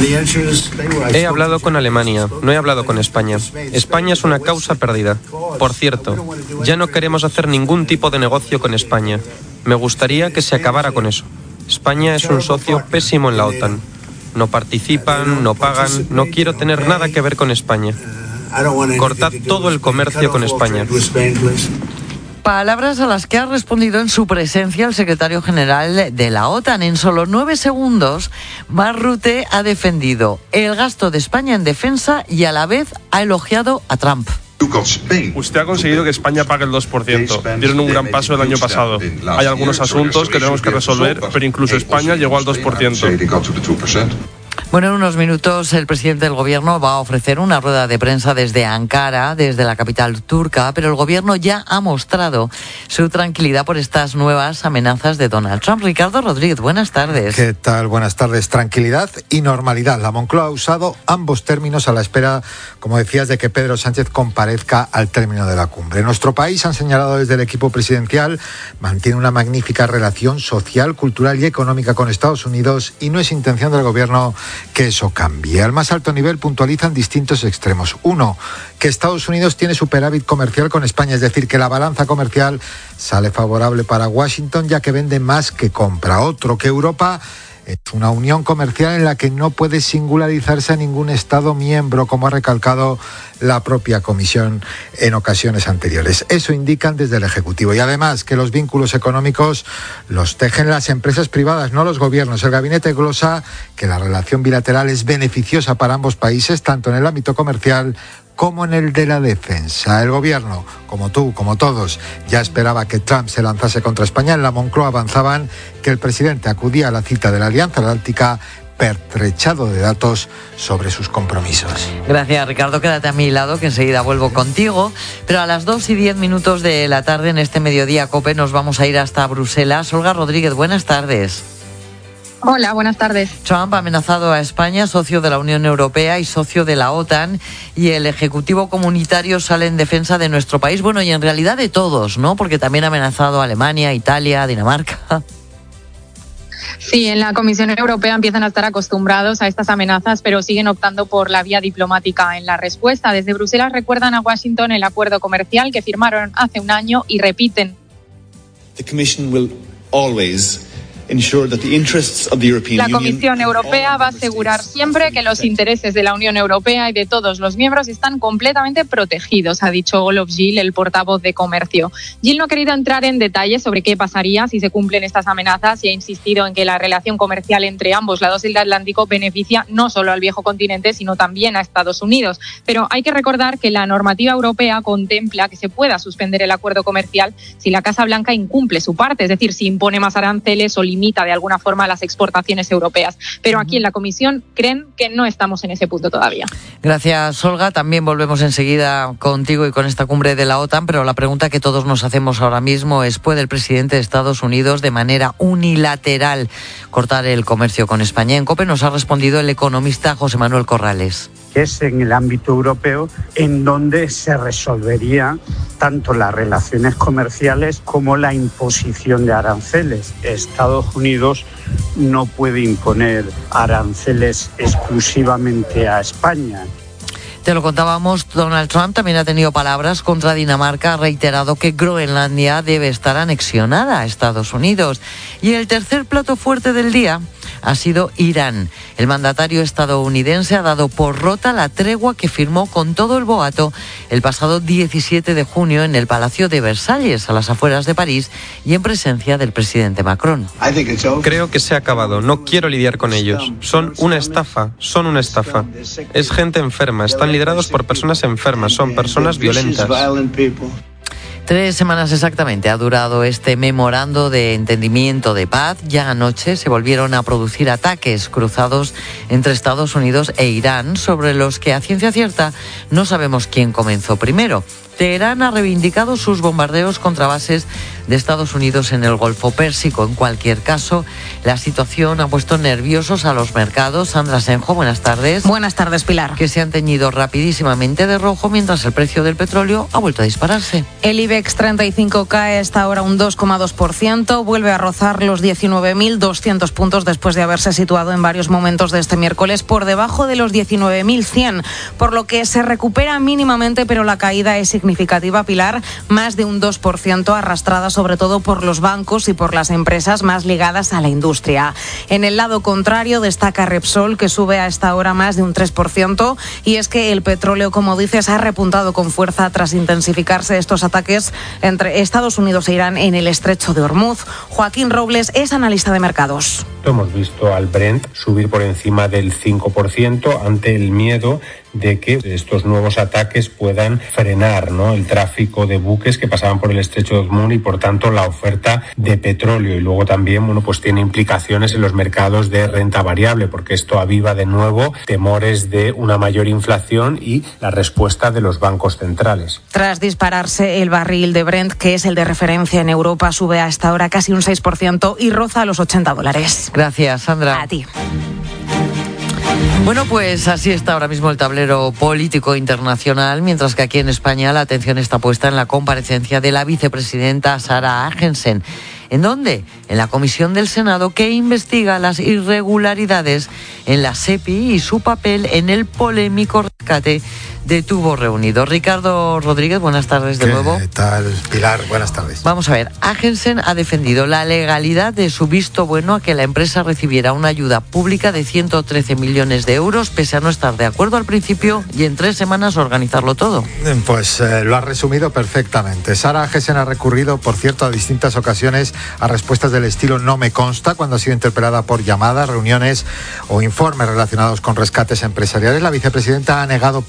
He hablado con Alemania, no he hablado con España. España es una causa perdida. Por cierto, ya no queremos hacer ningún tipo de negocio con España. Me gustaría que se acabara con eso. España es un socio pésimo en la OTAN. No participan, no pagan, no quiero tener nada que ver con España. Cortad todo el comercio con España. Palabras a las que ha respondido en su presencia el secretario general de la OTAN. En solo 9 segundos, Mark Rutte ha defendido el gasto de España en defensa y a la vez ha elogiado a Trump. Usted ha conseguido que España pague el 2%. Dieron un gran paso el año pasado. Hay algunos asuntos que tenemos que resolver, pero incluso España llegó al 2%. Bueno, en unos minutos el presidente del gobierno va a ofrecer una rueda de prensa desde Ankara, desde la capital turca, pero el gobierno ya ha mostrado su tranquilidad por estas nuevas amenazas de Donald Trump. Ricardo Rodríguez, buenas tardes. ¿Qué tal? Buenas tardes. Tranquilidad y normalidad. La Moncloa ha usado ambos términos a la espera, como decías, de que Pedro Sánchez comparezca al término de la cumbre. Nuestro país, han señalado desde el equipo presidencial, mantiene una magnífica relación social, cultural y económica con Estados Unidos y no es intención del gobierno que eso cambie. Al más alto nivel puntualizan distintos extremos. Uno, que Estados Unidos tiene superávit comercial con España, es decir, que la balanza comercial sale favorable para Washington ya que vende más que compra. Otro, que Europa es una unión comercial en la que no puede singularizarse a ningún Estado miembro, como ha recalcado la propia Comisión en ocasiones anteriores. Eso indican desde el Ejecutivo. Y además que los vínculos económicos los tejen las empresas privadas, no los gobiernos. El gabinete glosa que la relación bilateral es beneficiosa para ambos países, tanto en el ámbito comercial como en el de la defensa. El gobierno, como tú, como todos, ya esperaba que Trump se lanzase contra España. En la Moncloa avanzaban que el presidente acudía a la cita de la Alianza Atlántica pertrechado de datos sobre sus compromisos. Gracias, Ricardo. Quédate a mi lado, que enseguida vuelvo contigo. Pero a las 2:10 de la tarde, en este Mediodía COPE, nos vamos a ir hasta Bruselas. Olga Rodríguez, buenas tardes. Hola, buenas tardes. Trump ha amenazado a España, socio de la Unión Europea y socio de la OTAN, y el Ejecutivo Comunitario sale en defensa de nuestro país, bueno, y en realidad de todos, ¿no? Porque también ha amenazado a Alemania, Italia, Dinamarca. Sí, en la Comisión Europea empiezan a estar acostumbrados a estas amenazas, pero siguen optando por la vía diplomática en la respuesta. Desde Bruselas recuerdan a Washington el acuerdo comercial que firmaron hace un año y repiten. La Comisión Europea va a asegurar siempre que los intereses de la Unión Europea y de todos los miembros están completamente protegidos, ha dicho Olof Gil, el portavoz de Comercio. Gil no ha querido entrar en detalles sobre qué pasaría si se cumplen estas amenazas y ha insistido en que la relación comercial entre ambos lados del Atlántico beneficia no solo al viejo continente, sino también a Estados Unidos. Pero hay que recordar que la normativa europea contempla que se pueda suspender el acuerdo comercial si la Casa Blanca incumple su parte, es decir, si impone más aranceles o limita de alguna forma las exportaciones europeas. Pero aquí en la Comisión creen que no estamos en ese punto todavía. Gracias, Olga. También volvemos enseguida contigo y con esta cumbre de la OTAN, pero la pregunta que todos nos hacemos ahora mismo es: ¿puede el presidente de Estados Unidos de manera unilateral cortar el comercio con España? En COPE nos ha respondido el economista José Manuel Corrales. Es en el ámbito europeo en donde se resolvería tanto las relaciones comerciales como la imposición de aranceles. Estados Unidos no puede imponer aranceles exclusivamente a España. Te lo contábamos, Donald Trump también ha tenido palabras contra Dinamarca, ha reiterado que Groenlandia debe estar anexionada a Estados Unidos. Y el tercer plato fuerte del día ha sido Irán. El mandatario estadounidense ha dado por rota la tregua que firmó con todo el boato el pasado 17 de junio en el Palacio de Versalles, a las afueras de París, y en presencia del presidente Macron. Creo que se ha acabado. No quiero lidiar con ellos. Son una estafa. Es gente enferma. Están liderados por personas enfermas. Son personas violentas. 3 semanas exactamente ha durado este memorando de entendimiento de paz. Ya anoche se volvieron a producir ataques cruzados entre Estados Unidos e Irán, sobre los que a ciencia cierta no sabemos quién comenzó primero. Teherán ha reivindicado sus bombardeos contra bases de Estados Unidos en el Golfo Pérsico. En cualquier caso, la situación ha puesto nerviosos a los mercados. Sandra Senjo, buenas tardes. Buenas tardes, Pilar. Que se han teñido rapidísimamente de rojo mientras el precio del petróleo ha vuelto a dispararse. El IBEX 35 cae hasta ahora un 2,2%, vuelve a rozar los 19.200 puntos después de haberse situado en varios momentos de este miércoles por debajo de los 19.100, por lo que se recupera mínimamente, pero la caída es significativa, Pilar, más de un 2%, arrastrada sobre todo por los bancos y por las empresas más ligadas a la industria. En el lado contrario destaca Repsol, que sube a esta hora más de un 3%, y es que el petróleo, como dices, ha repuntado con fuerza tras intensificarse estos ataques entre Estados Unidos e Irán en el estrecho de Hormuz. Joaquín Robles es analista de mercados. Hemos visto al Brent subir por encima del 5% ante el miedo de que estos nuevos ataques puedan frenar, ¿no?, el tráfico de buques que pasaban por el estrecho de Hormuz y por tanto la oferta de petróleo. Y luego también, pues tiene implicaciones en los mercados de renta variable, porque esto aviva de nuevo temores de una mayor inflación y la respuesta de los bancos centrales. Tras dispararse el barril de Brent, que es el de referencia en Europa, sube a esta hora casi un 6% y roza los $80. Gracias, Sandra. A ti. Bueno, pues así está ahora mismo el tablero político internacional, mientras que aquí en España la atención está puesta en la comparecencia de la vicepresidenta Sara Agensen. ¿En dónde? En la comisión del Senado que investiga las irregularidades en la SEPI y su papel en el polémico rescate de Tubos Reunidos. Ricardo Rodríguez, buenas tardes de nuevo. ¿Qué tal, Pilar? Buenas tardes. Vamos a ver, Agensen ha defendido la legalidad de su visto bueno a que la empresa recibiera una ayuda pública de 113 millones de euros, pese a no estar de acuerdo al principio y en 3 semanas organizarlo todo. Pues lo ha resumido perfectamente. Sara Agensen ha recurrido, por cierto, a distintas ocasiones a respuestas del estilo "no me consta" cuando ha sido interpelada por llamadas, reuniones o informes relacionados con rescates empresariales. La vicepresidenta ha negado presiones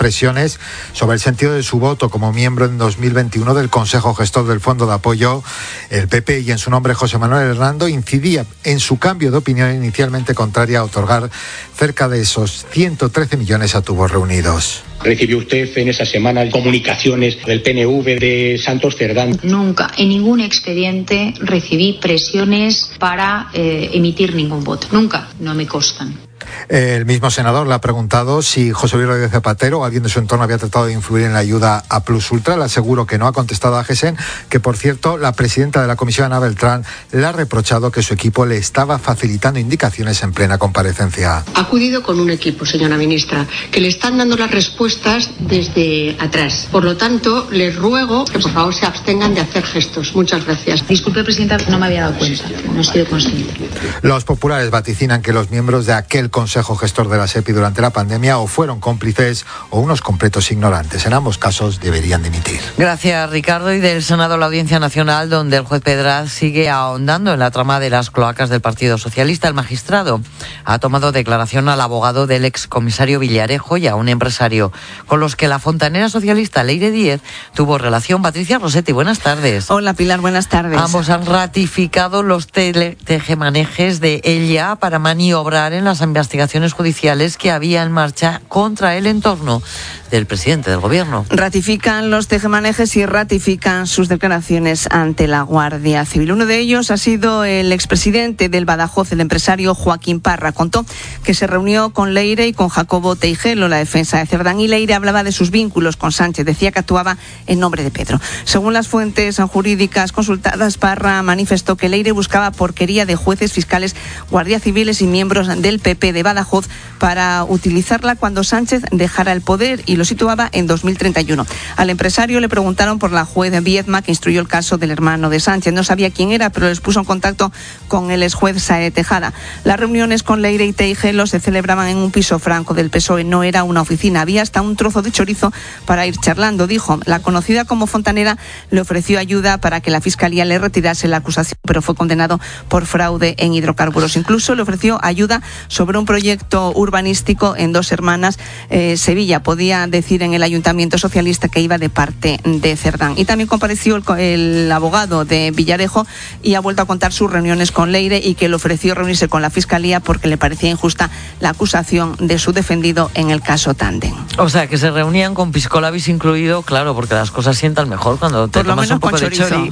explicaciones sobre el sentido de su voto como miembro en 2021 del Consejo Gestor del Fondo de Apoyo. El PP, y en su nombre José Manuel Hernando, incidía en su cambio de opinión inicialmente contraria a otorgar cerca de esos 113 millones a tubos reunidos. ¿Recibió usted en esa semana comunicaciones del PNV de Santos Cerdán? Nunca, en ningún expediente recibí presiones para emitir ningún voto. Nunca, no me constan. El mismo senador le ha preguntado si José Luis Rodríguez Zapatero o alguien de su entorno había tratado de influir en la ayuda a Plus Ultra. Le aseguro que no. Ha contestado a GESEN que, por cierto, la presidenta de la comisión, Ana Beltrán, le ha reprochado que su equipo le estaba facilitando indicaciones en plena comparecencia. Ha acudido con un equipo, señora ministra, que le están dando las respuestas desde atrás. Por lo tanto, les ruego que por favor se abstengan de hacer gestos. Muchas gracias. Disculpe, presidenta, no me había dado cuenta. No he sido consciente. Los populares vaticinan que los miembros de aquel Consejo Gestor de la SEPI durante la pandemia o fueron cómplices o unos completos ignorantes. En ambos casos deberían dimitir. Gracias, Ricardo. Y del Senado, la Audiencia Nacional, donde el juez Pedraz sigue ahondando en la trama de las cloacas del Partido Socialista. El magistrado ha tomado declaración al abogado del excomisario Villarejo y a un empresario con los que la fontanera socialista Leire Díez tuvo relación. Patricia Rossetti, buenas tardes. Hola, Pilar, buenas tardes. Ambos han ratificado los tejemanejes de ella para maniobrar en las investigaciones judiciales que había en marcha contra el entorno del presidente del gobierno. Ratifican los tejemanejes y ratifican sus declaraciones ante la Guardia Civil. Uno de ellos ha sido el expresidente del Badajoz, el empresario Joaquín Parra. Contó que se reunió con Leire y con Jacobo Teijelo, la defensa de Cerdán, y Leire hablaba de sus vínculos con Sánchez. Decía que actuaba en nombre de Pedro. Según las fuentes jurídicas consultadas, Parra manifestó que Leire buscaba porquería de jueces, fiscales, guardias civiles y miembros del PP de Badajoz para utilizarla cuando Sánchez dejara el poder, y lo situaba en 2031. Al empresario le preguntaron por la juez Viedma, que instruyó el caso del hermano de Sánchez. No sabía quién era, pero les puso en contacto con el exjuez Sae Tejada. Las reuniones con Leire y Teijelo se celebraban en un piso franco del PSOE. No era una oficina, había hasta un trozo de chorizo para ir charlando, dijo. La conocida como Fontanera le ofreció ayuda para que la Fiscalía le retirase la acusación, pero fue condenado por fraude en hidrocarburos. Incluso le ofreció ayuda sobre un proyecto urbanístico en Dos Hermanas, Sevilla. Podía decir en el Ayuntamiento Socialista que iba de parte de Cerdán. Y también compareció el abogado de Villarejo y ha vuelto a contar sus reuniones con Leire y que le ofreció reunirse con la Fiscalía porque le parecía injusta la acusación de su defendido en el caso Tandem. O sea, que se reunían con pisco labis incluido, claro, porque las cosas sientan mejor cuando te tomas un poco de chori.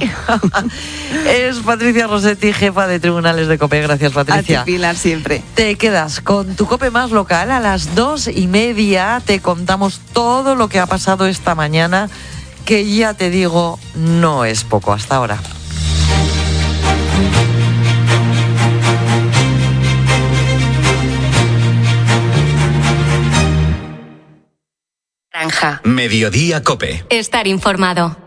Es Patricia Rossetti, jefa de Tribunales de COPE. Gracias, Patricia. A ti, Pilar, siempre. Te quedas con tu COPE más local. A las 2:30 te contamos todo lo que ha pasado esta mañana, que ya te digo, no es poco hasta ahora. Granja. Mediodía COPE. Estar informado.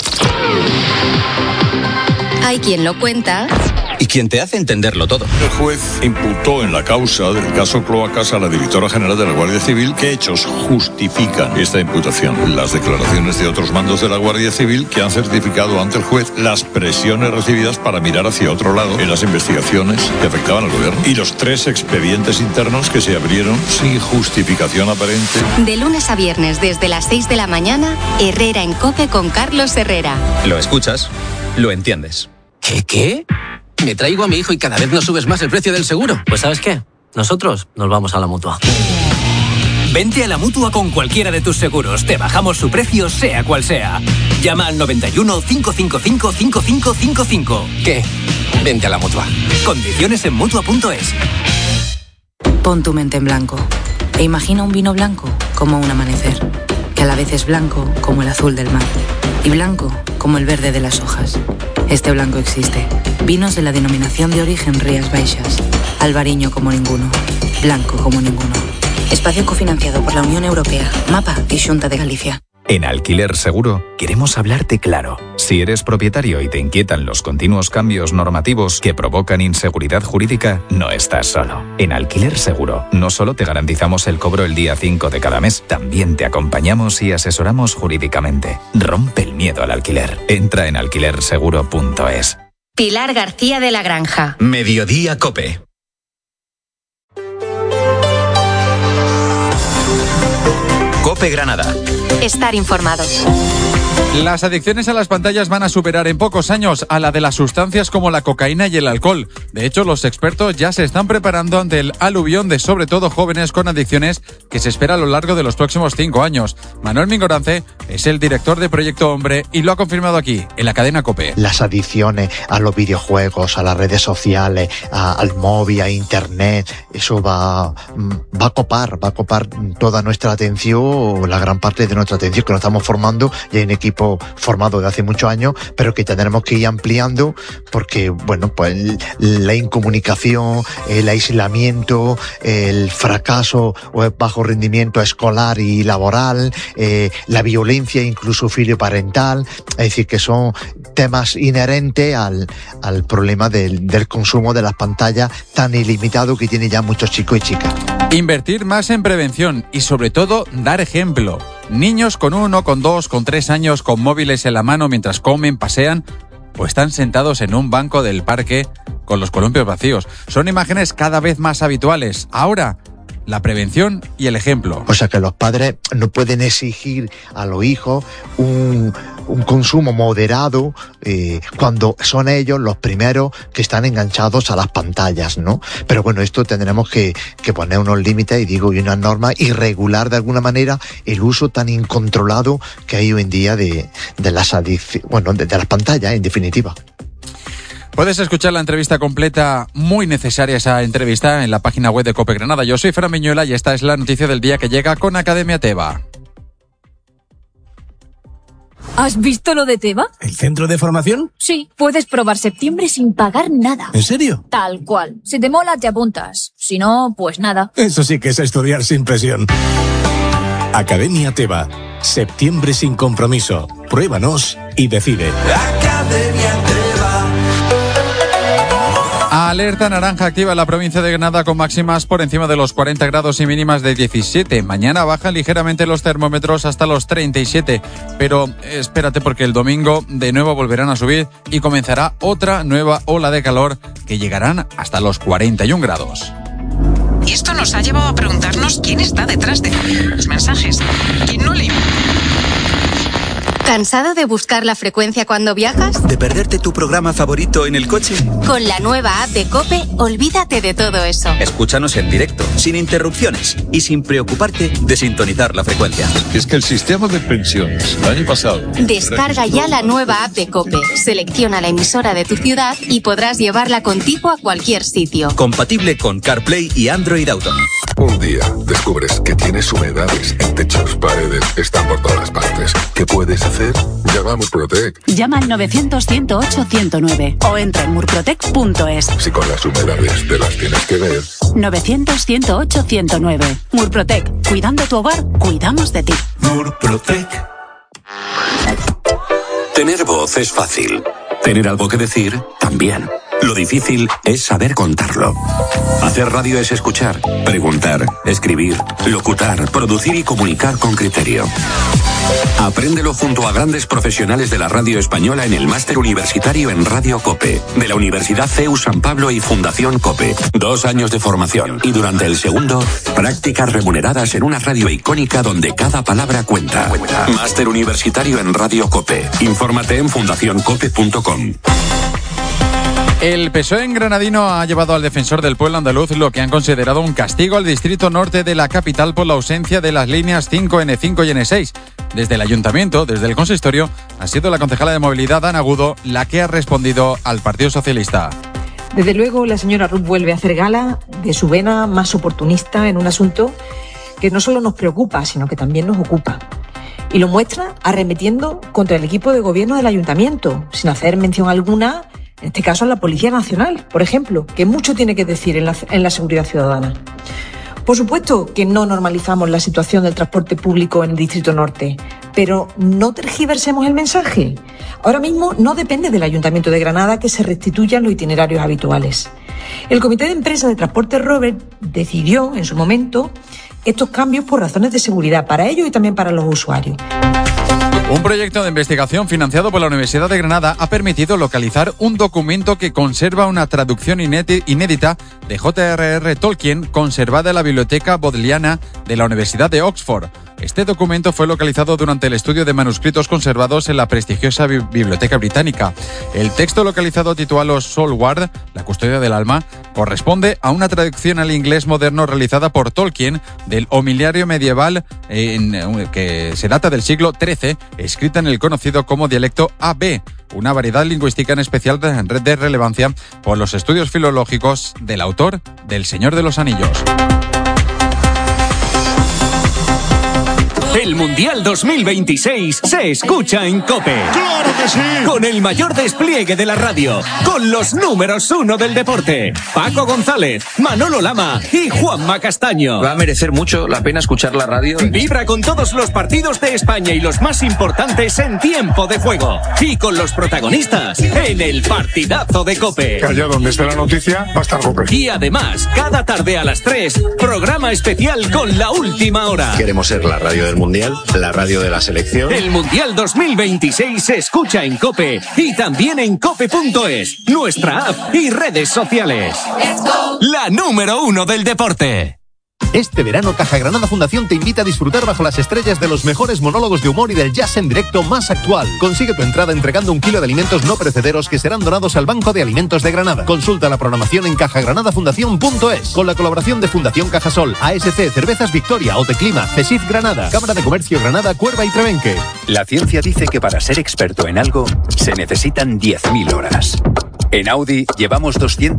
Hay quien lo cuenta y quien te hace entenderlo todo. El juez imputó en la causa del caso Cloacas a la directora general de la Guardia Civil. ¿Qué hechos justifican esta imputación? Las declaraciones de otros mandos de la Guardia Civil que han certificado ante el juez las presiones recibidas para mirar hacia otro lado en las investigaciones que afectaban al gobierno, y los 3 expedientes internos que se abrieron sin justificación aparente. De lunes a viernes desde las 6 de la mañana, Herrera en COPE con Carlos Herrera. Lo escuchas, lo entiendes. ¿Qué? Me traigo a mi hijo y cada vez nos subes más el precio del seguro. Pues ¿sabes qué? Nosotros nos vamos a la Mutua. Vente a la Mutua con cualquiera de tus seguros. Te bajamos su precio, sea cual sea. Llama al 91 555 5555. ¿Qué? Vente a la Mutua. Condiciones en Mutua.es. Pon tu mente en blanco e imagina un vino blanco como un amanecer, que a la vez es blanco como el azul del mar y blanco como el verde de las hojas. Este blanco existe. Vinos de la denominación de origen Rías Baixas. Albariño como ninguno. Blanco como ninguno. Espacio cofinanciado por la Unión Europea, MAPA y Xunta de Galicia. En Alquiler Seguro queremos hablarte claro. Si eres propietario y te inquietan los continuos cambios normativos que provocan inseguridad jurídica, no estás solo. En Alquiler Seguro no solo te garantizamos el cobro el día 5 de cada mes, también te acompañamos y asesoramos jurídicamente. Rompe el miedo al alquiler. Entra en alquilerseguro.es. Pilar García de la Granja. Mediodía COPE. COPE COPE Granada. Estar informado. Las adicciones a las pantallas van a superar en pocos años a la de las sustancias como la cocaína y el alcohol. De hecho, los expertos ya se están preparando ante el aluvión de sobre todo jóvenes con adicciones que se espera a lo largo de los próximos 5 años. Manuel Mingorance es el director de Proyecto Hombre y lo ha confirmado aquí, en la cadena COPE. Las adicciones a los videojuegos, a las redes sociales, al móvil, a internet, eso va a copar toda nuestra atención, la gran parte de nuestra atención, que nos estamos formando y hay un equipo formado de hace muchos años, pero que tendremos que ir ampliando porque, bueno, pues la incomunicación, el aislamiento, el fracaso o el bajo rendimiento escolar y laboral, la violencia incluso filioparental, es decir, que son temas inherentes al problema del consumo de las pantallas tan ilimitado que tienen ya muchos chicos y chicas. Invertir más en prevención y sobre todo dar ejemplo. Niños con 1, con 2, con 3 años con móviles en la mano mientras comen, pasean o están sentados en un banco del parque con los columpios vacíos. Son imágenes cada vez más habituales. Ahora, la prevención y el ejemplo. O sea que los padres no pueden exigir a los hijos un consumo moderado cuando son ellos los primeros que están enganchados a las pantallas, ¿no? Pero bueno, esto tendremos que poner unos límites y unas normas y regular de alguna manera el uso tan incontrolado que hay hoy en día de las adicciones, de las pantallas, en definitiva. Puedes escuchar la entrevista completa, muy necesaria esa entrevista, en la página web de COPE Granada. Yo soy Fran Miñuela y esta es la noticia del día que llega con Academia Teva. ¿Has visto lo de Teva? ¿El centro de formación? Sí, puedes probar septiembre sin pagar nada. ¿En serio? Tal cual. Si te mola, te apuntas. Si no, pues nada. Eso sí que es estudiar sin presión. Academia Teva. Septiembre sin compromiso. Pruébanos y decide. Academia Teva. Alerta naranja activa en la provincia de Granada con máximas por encima de los 40 grados y mínimas de 17. Mañana bajan ligeramente los termómetros hasta los 37. Pero espérate porque el domingo de nuevo volverán a subir y comenzará otra nueva ola de calor que llegarán hasta los 41 grados. Y esto nos ha llevado a preguntarnos quién está detrás de los mensajes. ¿Quién no lee? ¿Cansado de buscar la frecuencia cuando viajas? ¿De perderte tu programa favorito en el coche? Con la nueva app de COPE, olvídate de todo eso. Escúchanos en directo, sin interrupciones y sin preocuparte de sintonizar la frecuencia. Es que el sistema de pensiones, el año pasado... Descarga ya la nueva app de COPE, selecciona la emisora de tu ciudad y podrás llevarla contigo a cualquier sitio. Compatible con CarPlay y Android Auto. Un día descubres que tienes humedades en techos, paredes, están por todas partes. ¿Qué puedes hacer? Llama a Murprotec. Llama al 900-108-109 o entra en murprotec.es. Si con las humedades te las tienes que ver. 900-108-109. Murprotec. Cuidando tu hogar, cuidamos de ti. Murprotec. Tener voz es fácil. Tener algo que decir, también. Lo difícil es saber contarlo. Hacer radio es escuchar, preguntar, escribir, locutar, producir y comunicar con criterio. Apréndelo junto a grandes profesionales de la radio española en el Máster Universitario en Radio COPE, de la Universidad CEU San Pablo y Fundación COPE. 2 años de formación y durante el segundo, prácticas remuneradas en una radio icónica donde cada palabra cuenta. Máster Universitario en Radio COPE. Infórmate en fundacioncope.com. El PSOE en Granadino ha llevado al defensor del pueblo andaluz lo que han considerado un castigo al distrito norte de la capital por la ausencia de las líneas 5N5 y N6. Desde el ayuntamiento, desde el consistorio, ha sido la concejala de movilidad, Ana Agudo, la que ha respondido al Partido Socialista. Desde luego, la señora Ruth vuelve a hacer gala de su vena más oportunista en un asunto que no solo nos preocupa, sino que también nos ocupa. Y lo muestra arremetiendo contra el equipo de gobierno del ayuntamiento, sin hacer mención alguna, en este caso a la Policía Nacional, por ejemplo, que mucho tiene que decir en la seguridad ciudadana. Por supuesto que no normalizamos la situación del transporte público en el Distrito Norte, pero no tergiversemos el mensaje. Ahora mismo no depende del Ayuntamiento de Granada que se restituyan los itinerarios habituales. El Comité de Empresa de Transporte Robert decidió en su momento estos cambios por razones de seguridad para ellos y también para los usuarios. Un proyecto de investigación financiado por la Universidad de Granada ha permitido localizar un documento que conserva una traducción inédita de J.R.R. Tolkien conservada en la Biblioteca Bodleiana de la Universidad de Oxford. Este documento fue localizado durante el estudio de manuscritos conservados en la prestigiosa Biblioteca Británica. El texto localizado titulado Soulward, la custodia del alma, corresponde a una traducción al inglés moderno realizada por Tolkien del homiliario medieval que se data del siglo XIII, escrita en el conocido como dialecto AB, una variedad lingüística en especial de relevancia por los estudios filológicos del autor del Señor de los Anillos. El Mundial 2026 se escucha en COPE. ¡Claro que sí! Con el mayor despliegue de la radio, con los números 1 del deporte. Paco González, Manolo Lama y Juanma Castaño. Va a merecer mucho la pena escuchar la radio. Vibra con todos los partidos de España y los más importantes en tiempo de juego. Y con los protagonistas en el partidazo de COPE. Que allá donde esté la noticia va a estar COPE. Y además, cada tarde a las 3, programa especial con La Última Hora. Queremos ser la radio del Mundial, la radio de la selección. El Mundial 2026 se escucha en COPE y también en cope.es, nuestra app y redes sociales. La número 1 del deporte. Este verano, Caja Granada Fundación te invita a disfrutar bajo las estrellas de los mejores monólogos de humor y del jazz en directo más actual. Consigue tu entrada entregando 1 kilo de alimentos no perecederos que serán donados al Banco de Alimentos de Granada. Consulta la programación en cajagranadafundación.es con la colaboración de Fundación Cajasol, ASC, Cervezas Victoria, Oteclima, CESIF Granada, Cámara de Comercio Granada, Cuerva y Trebenque. La ciencia dice que para ser experto en algo se necesitan 10.000 horas. En Audi llevamos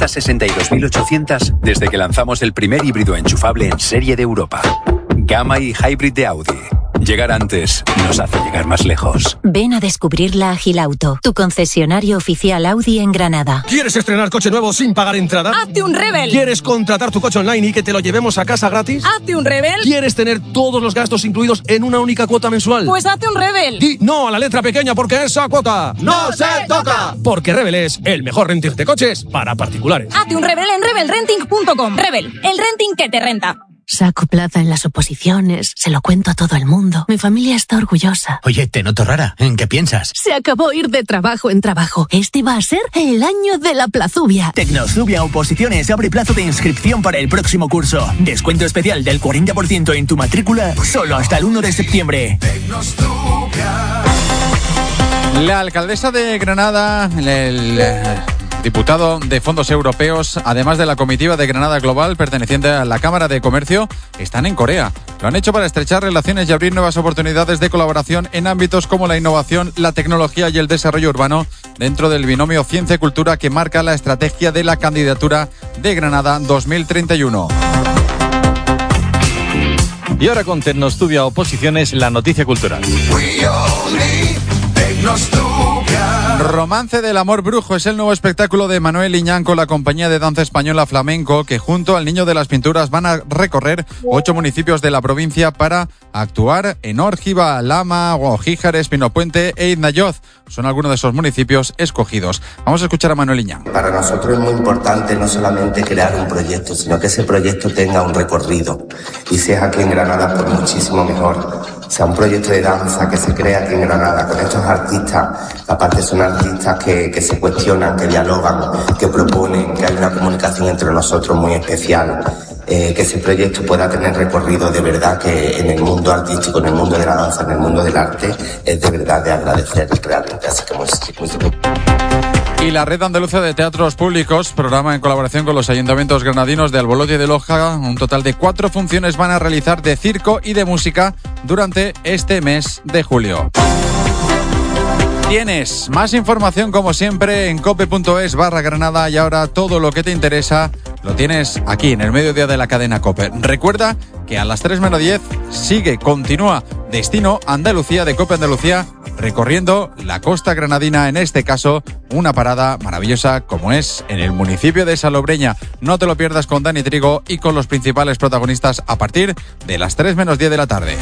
262.800 desde que lanzamos el primer híbrido enchufable en serie de Europa. Gamma y Hybrid de Audi. Llegar antes nos hace llegar más lejos. Ven a descubrir la Agilauto, tu concesionario oficial Audi en Granada. ¿Quieres estrenar coche nuevo sin pagar entrada? ¡Hazte un Rebel! ¿Quieres contratar tu coche online y que te lo llevemos a casa gratis? ¡Hazte un Rebel! ¿Quieres tener todos los gastos incluidos en una única cuota mensual? Pues hazte un Rebel. Di no a la letra pequeña porque esa cuota ¡no se toca! Porque Rebel es el mejor renting de coches para particulares. Hazte un Rebel en rebelrenting.com. Rebel, el renting que te renta. Saco plaza en las oposiciones, se lo cuento a todo el mundo. Mi familia está orgullosa. Oye, te noto rara. ¿En qué piensas? Se acabó ir de trabajo en trabajo. Este va a ser el año de la plazubia. Tecnosubia Oposiciones abre plazo de inscripción para el próximo curso. Descuento especial del 40% en tu matrícula solo hasta el 1 de septiembre. La alcaldesa de Granada, diputado de fondos europeos, además de la comitiva de Granada Global perteneciente a la Cámara de Comercio, están en Corea. Lo han hecho para estrechar relaciones y abrir nuevas oportunidades de colaboración en ámbitos como la innovación, la tecnología y el desarrollo urbano dentro del binomio ciencia y cultura que marca la estrategia de la candidatura de Granada 2031. Y ahora con Tecnostudia Oposiciones, la noticia cultural. Romance del amor brujo es el nuevo espectáculo de Manuel Liñán con la compañía de danza española Flamenco, que junto al Niño de las Pinturas van a recorrer 8 municipios de la provincia para actuar en Órgiva, Lama, Guajíjares, Pinopuente e Iznayoz. Son algunos de esos municipios escogidos. Vamos a escuchar a Manuel Liñán. Para nosotros es muy importante no solamente crear un proyecto, sino que ese proyecto tenga un recorrido. Y si es aquí en Granada, pues muchísimo mejor. Sea un proyecto de danza que se crea aquí en Granada con estos artistas. Aparte son artistas que se cuestionan, que dialogan, que proponen, que hay una comunicación entre nosotros muy especial. Que ese proyecto pueda tener recorrido de verdad, que en el mundo artístico, en el mundo de la danza, en el mundo del arte, es de verdad de agradecer realmente. Así que muy. Y la Red Andaluza de Teatros Públicos programa en colaboración con los ayuntamientos granadinos de Albolote y de Loja un total de 4 funciones van a realizar de circo y de música durante este mes de julio. Tienes más información como siempre en cope.es/Granada y ahora todo lo que te interesa lo tienes aquí en el mediodía de la cadena COPE. Recuerda que a las 3:10 continúa Destino Andalucía de COPE Andalucía recorriendo la costa granadina, en este caso una parada maravillosa como es en el municipio de Salobreña. No te lo pierdas con Dani Trigo y con los principales protagonistas a partir de las 3:10 de la tarde.